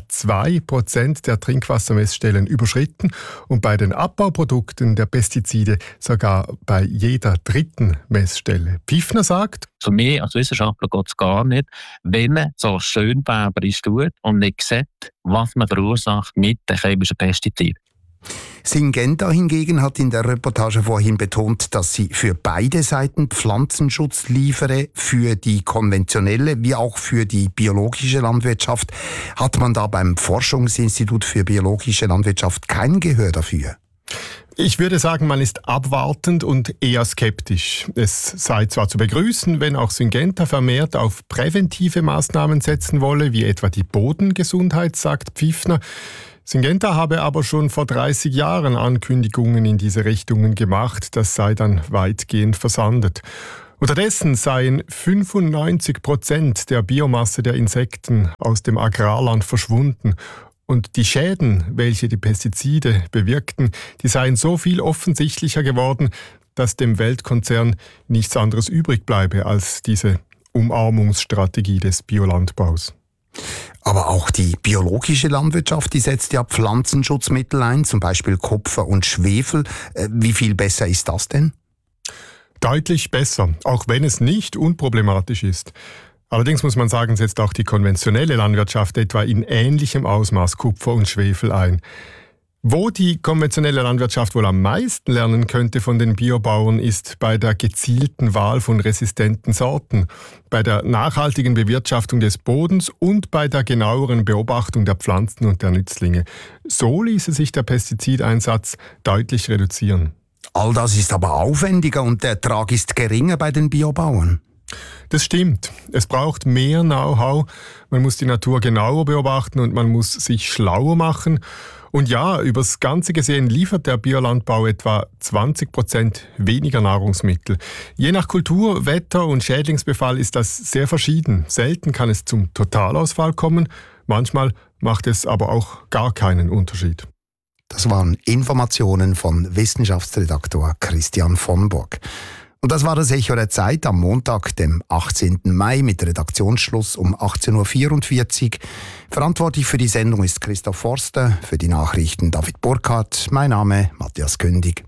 Speaker 1: 2% der Trinkwassermessstellen überschritten und bei den Abbauprodukten der Pestizide sogar bei jeder dritten Messstelle. Pfiffner sagt:
Speaker 10: Für mich als Wissenschaftler geht es gar nicht, wenn man so schönbärberisch tut und nicht sieht, was man verursacht mit den chemischen Pestiziden.
Speaker 5: Syngenta hingegen hat in der Reportage vorhin betont, dass sie für beide Seiten Pflanzenschutz liefere, für die konventionelle wie auch für die biologische Landwirtschaft. Hat man da beim Forschungsinstitut für biologische Landwirtschaft kein Gehör dafür?
Speaker 1: Ich würde sagen, man ist abwartend und eher skeptisch. Es sei zwar zu begrüßen, wenn auch Syngenta vermehrt auf präventive Maßnahmen setzen wolle, wie etwa die Bodengesundheit, sagt Pfiffner. Syngenta habe aber schon vor 30 Jahren Ankündigungen in diese Richtungen gemacht. Das sei dann weitgehend versandet. Unterdessen seien 95% der Biomasse der Insekten aus dem Agrarland verschwunden. Und die Schäden, welche die Pestizide bewirkten, die seien so viel offensichtlicher geworden, dass dem Weltkonzern nichts anderes übrig bleibe als diese Umarmungsstrategie des Biolandbaus.
Speaker 5: Aber auch die biologische Landwirtschaft, die setzt ja Pflanzenschutzmittel ein, zum Beispiel Kupfer und Schwefel. Wie viel besser ist das denn?
Speaker 1: Deutlich besser, auch wenn es nicht unproblematisch ist. Allerdings muss man sagen, setzt auch die konventionelle Landwirtschaft etwa in ähnlichem Ausmaß Kupfer und Schwefel ein. Wo die konventionelle Landwirtschaft wohl am meisten lernen könnte von den Biobauern, ist bei der gezielten Wahl von resistenten Sorten, bei der nachhaltigen Bewirtschaftung des Bodens und bei der genaueren Beobachtung der Pflanzen und der Nützlinge. So ließe sich der Pestizideinsatz deutlich reduzieren.
Speaker 5: All das ist aber aufwendiger und der Ertrag ist geringer bei den Biobauern.
Speaker 1: Das stimmt. Es braucht mehr Know-how. Man muss die Natur genauer beobachten und man muss sich schlauer machen. Und ja, übers Ganze gesehen liefert der Biolandbau etwa 20% weniger Nahrungsmittel. Je nach Kultur, Wetter und Schädlingsbefall ist das sehr verschieden. Selten kann es zum Totalausfall kommen. Manchmal macht es aber auch gar keinen Unterschied.
Speaker 5: Das waren Informationen von Wissenschaftsredaktor Christian von Burg. Und das war das Echo der Zeit am Montag, dem 18. Mai mit Redaktionsschluss um 18.44 Uhr. Verantwortlich für die Sendung ist Christoph Forster, für die Nachrichten David Burkhardt. Mein Name Matthias Kündig.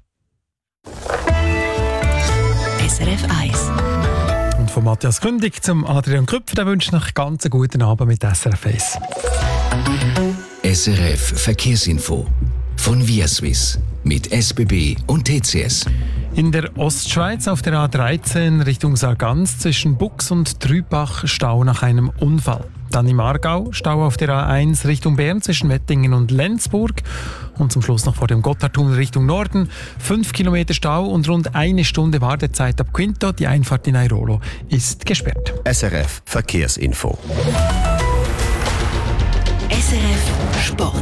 Speaker 7: SRF 1.
Speaker 9: Und von Matthias Kündig zum Adrian Krüpfer, der wünscht noch ganz einen guten Abend mit SRF 1.
Speaker 24: SRF Verkehrsinfo von ViaSwiss mit SBB und TCS.
Speaker 9: In der Ostschweiz auf der A13 Richtung Sargans zwischen Bux und Trübach Stau nach einem Unfall. Dann im Aargau Stau auf der A1 Richtung Bern zwischen Wettingen und Lenzburg. Und zum Schluss noch vor dem Gotthardtunnel Richtung Norden 5 Kilometer Stau und rund 1 Stunde Wartezeit ab Quinto. Die Einfahrt in Airolo ist gesperrt.
Speaker 24: SRF Verkehrsinfo.
Speaker 7: SRF Sport.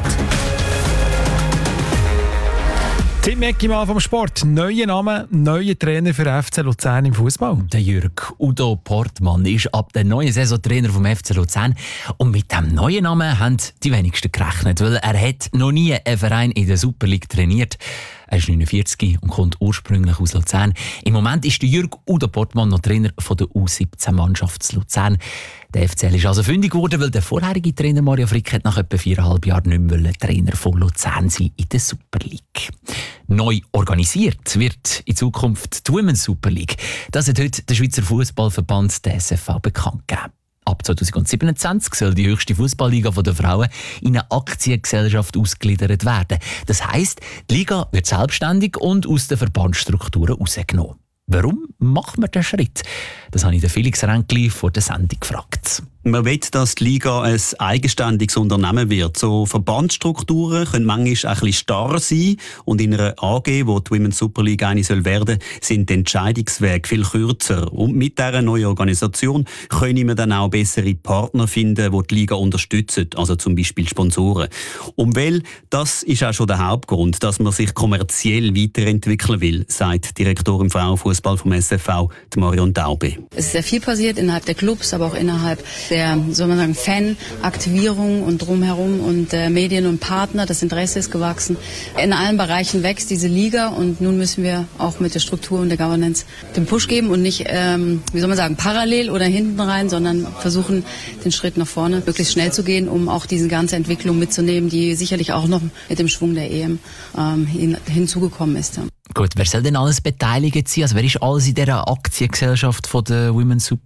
Speaker 9: Tim Eckimann vom Sport. Neuer Name, neuer Trainer für FC Luzern im Fußball.
Speaker 13: Der Jürg Udo Portmann ist ab der neuen Saison Trainer vom FC Luzern. Und mit dem neuen Namen haben die wenigsten gerechnet, weil er hat noch nie einen Verein in der Super League trainiert. Er ist 49 und kommt ursprünglich aus Luzern. Im Moment ist der Jürg Udo Portmann noch Trainer von der U17-Mannschaft Luzern. Der FCL ist also fündig geworden, weil der vorherige Trainer Mario Frick hat nach etwa 4,5 Jahren nicht mehr Trainer von Luzern sein in der Super League. Neu organisiert wird in Zukunft die Women's Super League. Das hat heute der Schweizer Fußballverband, der SFV, bekannt gegeben. Ab 2027 soll die höchste Fußballliga der Frauen in eine Aktiengesellschaft ausgegliedert werden. Das heisst, die Liga wird selbstständig und aus den Verbandsstrukturen rausgenommen. Warum macht man diesen Schritt? Das habe ich den Felix Ränkli vor der Sendung gefragt.
Speaker 14: Man will, dass die Liga ein eigenständiges Unternehmen wird. So Verbandsstrukturen können manchmal ein bisschen starr sein. Und in einer AG, wo die Women's Super League eine soll werden, sind die Entscheidungswege viel kürzer. Und mit dieser neuen Organisation können wir dann auch bessere Partner finden, die die Liga unterstützen. Also zum Beispiel Sponsoren. Und weil, das ist auch schon der Hauptgrund, dass man sich kommerziell weiterentwickeln will, sagt Direktorin Frauenfußball vom SFV, Marion Daube.
Speaker 25: Es ist sehr viel passiert innerhalb der Clubs, aber auch innerhalb der, soll man sagen, Fan-Aktivierung und drumherum und Medien und Partner. Das Interesse ist gewachsen. In allen Bereichen wächst diese Liga und nun müssen wir auch mit der Struktur und der Governance den Push geben und nicht, wie soll man sagen, parallel oder hinten rein, sondern versuchen, den Schritt nach vorne möglichst schnell zu gehen, um auch diese ganze Entwicklung mitzunehmen, die sicherlich auch noch mit dem Schwung der EM hinzugekommen ist. Ja.
Speaker 13: Gut, wer soll denn alles beteiligt sein? Also wer ist alles in dieser Aktiengesellschaft von der Women's Super League?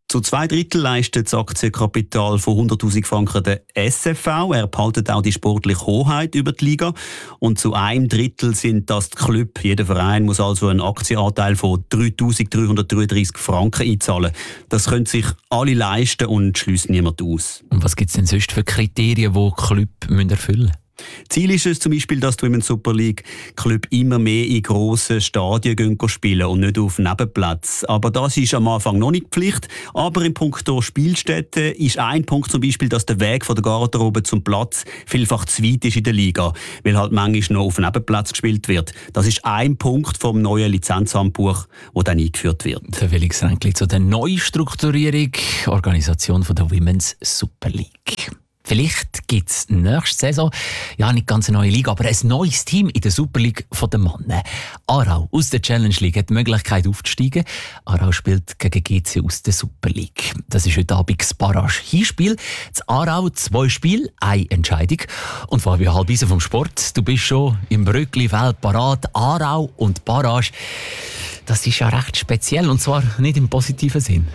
Speaker 14: Zu 2/3 leistet das Aktienkapital von 100'000 Franken der SFV. Er behaltet auch die sportliche Hoheit über die Liga. Und zu 1/3 sind das die Club. Jeder Verein muss also einen Aktienanteil von 3'333 Franken einzahlen. Das können sich alle leisten und schließt niemand aus.
Speaker 13: Und was gibt es denn sonst für Kriterien, die Club erfüllen müssen?
Speaker 14: Ziel ist es zum Beispiel, dass die Women's Super League Club immer mehr in grossen Stadien spielen und nicht auf Nebenplätzen. Aber das ist am Anfang noch nicht Pflicht. Aber in puncto Spielstätten ist ein Punkt zum Beispiel, dass der Weg von der Garderobe zum Platz vielfach zu weit ist in der Liga, weil halt manchmal noch auf Nebenplätzen gespielt wird. Das ist ein Punkt vom neuen Lizenzhandbuch, das dann eingeführt wird.
Speaker 13: Der Felix Ränkli zu der Neustrukturierung, Organisation von der Women's Super League. Vielleicht gibt es nächste Saison ja nicht ganz eine neue Liga, aber ein neues Team in der Super League der Männer. Aarau aus der Challenge League hat die Möglichkeit aufzusteigen. Aarau spielt gegen GC aus der Super League. Das ist heute Abend das Barrage-Hinspiel. Das Aarau 2 Spiele, 1 Entscheidung. Und Fabio Halbisen vom Sport, du bist schon im Bröckli-Feld parat. Aarau und Barrage, das ist ja recht speziell und zwar nicht im positiven Sinn.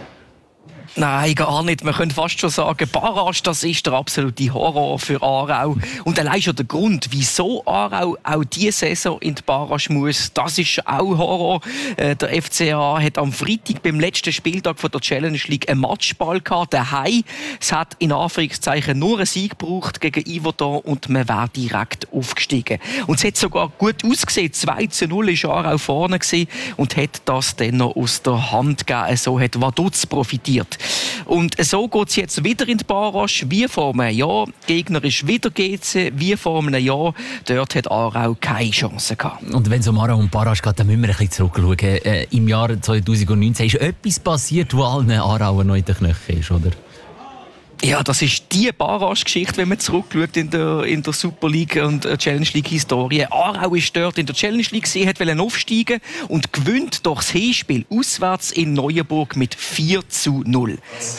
Speaker 11: Nein, gar nicht. Man könnte fast schon sagen, Barrage, das ist der absolute Horror für Aarau. Und allein schon der Grund, wieso Aarau auch diese Saison in die Barrage muss, das ist auch Horror. Der FCA hat am Freitag beim letzten Spieltag von der Challenge League einen Matchball gehabt, daheim. Es hat in Anführungszeichen nur einen Sieg gebraucht gegen Yverdon und man wäre direkt aufgestiegen. Und es hat sogar gut ausgesehen. 2:0 war Aarau vorne und hat das dann noch aus der Hand gegeben. So hat Vaduz profitiert. Und so geht es jetzt wieder in die Barrage, wie vor einem Jahr. Gegner ist wieder GC, wie vor einem Jahr. Dort hat Aarau keine Chance gehabt.
Speaker 13: Und wenn es um Aarau und Barrage geht, dann müssen wir ein bisschen zurückschauen. Im Jahr 2019 ist etwas passiert, wo allen Aarauer noch in den Knöcheln ist, oder?
Speaker 11: Ja, das ist die Barrage-Geschichte, wenn man zurückschaut in der Super League und Challenge League-Historie. Aarau ist dort in der Challenge League, sie wollte aufsteigen und gewinnt doch das Hinspiel auswärts in Neuenburg mit 4:0.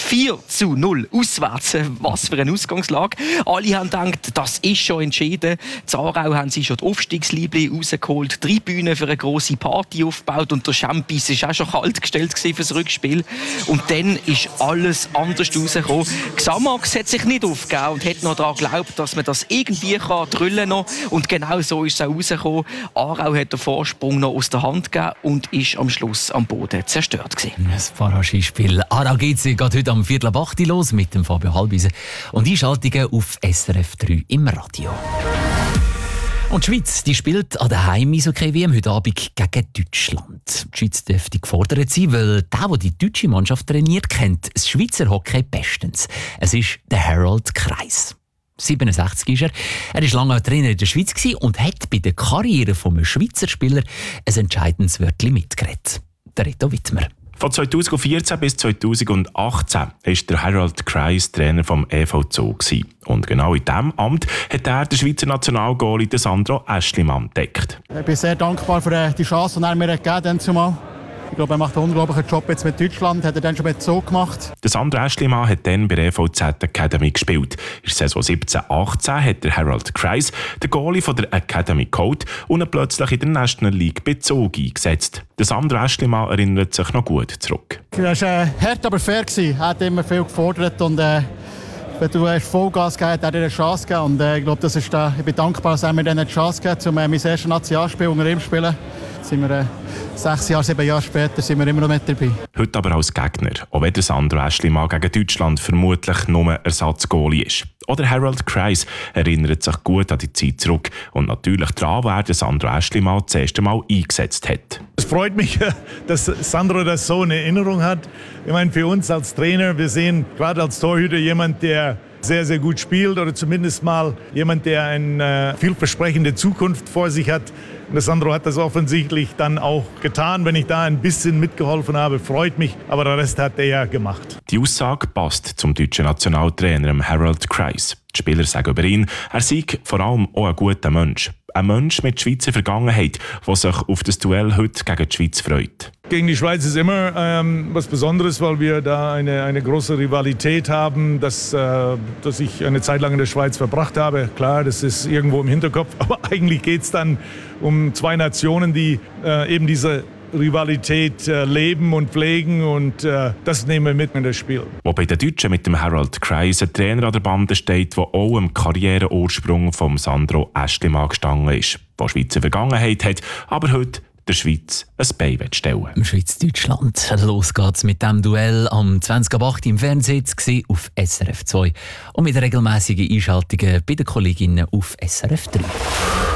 Speaker 11: 4:0 auswärts. Was für eine Ausgangslage. Alle haben gedacht, das ist schon entschieden. In Aarau haben sie schon die Aufstiegsliebli rausgeholt, 3 Bühnen für eine grosse Party aufgebaut und der Champis war auch schon kalt gestellt für das Rückspiel. Und dann ist alles anders rausgekommen. Xamax hat sich nicht aufgegeben und hat noch daran geglaubt, dass man das irgendwie drüllen kann. Und genau so ist es auch rausgekommen. Aarau hat den Vorsprung noch aus der Hand gegeben und ist am Schluss am Boden zerstört gewesen.
Speaker 13: Das Barrage-Spiel Aarau geht heute am 7:45 los mit dem Fabio Halbisen und Einschaltungen auf SRF 3 im Radio. Und die Schweiz, die spielt an der Heim-Eishockey-WM heute Abend gegen Deutschland. Die Schweiz dürfte gefordert sein, weil der die deutsche Mannschaft trainiert, kennt das Schweizer Hockey bestens. Es ist der Harold Kreis. 67 ist er. Er war lange Trainer in der Schweiz und hat bei der Karriere eines Schweizer Spielers ein entscheidendes Wörtchen mitgeredet. Der Reto Wittmer.
Speaker 12: Von 2014 bis 2018 war der Harold Kreis Trainer vom EV Zoo. Und genau in diesem Amt hat er den Schweizer Nationalgoalie Sandro Aeschlimann entdeckt.
Speaker 15: Ich bin sehr dankbar für die Chance, die er mir gegeben hat. Ich glaube, er macht einen unglaublichen Job jetzt mit Deutschland, hat er dann schon mit Zoo gemacht.
Speaker 12: Der Sandro Aeschlimann hat dann bei der EVZ Academy gespielt. In der Saison 17-18 hat der Harold Kreis den Goalie von der Academy geholt und ihn plötzlich in der National League bei Zoo eingesetzt. Der Sandro Aeschlimann erinnert sich noch gut zurück.
Speaker 15: Er war hart, aber fair. Er hat immer viel gefordert und wenn du Vollgas gegeben hast, hat er dir eine Chance gegeben. Und ich glaube, ich bin dankbar, dass er mir eine Chance gegeben hat, um mein erstes Nationalspiel unter ihm zu spielen. Jetzt sind wir 6 Jahre, 7 Jahre später sind wir immer noch mit dabei.
Speaker 12: Heute aber als Gegner, auch wenn der Sandro Aeschlimann gegen Deutschland vermutlich nur Ersatzgoalie ist. Oder Harold Kreis erinnert sich gut an die Zeit zurück und natürlich daran, wer der Sandro Aeschlimann das erste Mal eingesetzt hat.
Speaker 16: Es freut mich, dass Sandro das so in Erinnerung hat. Ich meine, für uns als Trainer, wir sehen gerade als Torhüter jemand, der sehr, sehr gut spielt oder zumindest mal jemand, der eine vielversprechende Zukunft vor sich hat. Und der Sandro hat das offensichtlich dann auch getan. Wenn ich da ein bisschen mitgeholfen habe, freut mich. Aber der Rest hat er ja gemacht.
Speaker 12: Die Aussage passt zum deutschen Nationaltrainer Harold Kreis. Die Spieler sagen über ihn, er sei vor allem auch ein guter Mensch. Ein Mensch mit Schweizer Vergangenheit, der sich auf das Duell heute gegen die Schweiz freut.
Speaker 16: Gegen die Schweiz ist immer was Besonderes, weil wir da eine große Rivalität haben, dass ich eine Zeit lang in der Schweiz verbracht habe. Klar, das ist irgendwo im Hinterkopf, aber eigentlich geht es dann um 2 Nationen, die eben diese Rivalität leben und pflegen und das nehmen wir mit in das Spiel.
Speaker 12: Wo bei den Deutschen mit dem Harold Kreis ein Trainer an der Bande steht, der auch am Karriereursprung von Sandro Aeschlimann gestanden ist, der Schweizer Vergangenheit hat, aber heute der Schweiz ein Bein stellen.
Speaker 13: Schweiz-Deutschland. Los geht's mit dem Duell am 20.08 im Fernsehen auf SRF 2 und mit regelmäßigen Einschaltungen bei den Kolleginnen auf SRF 3.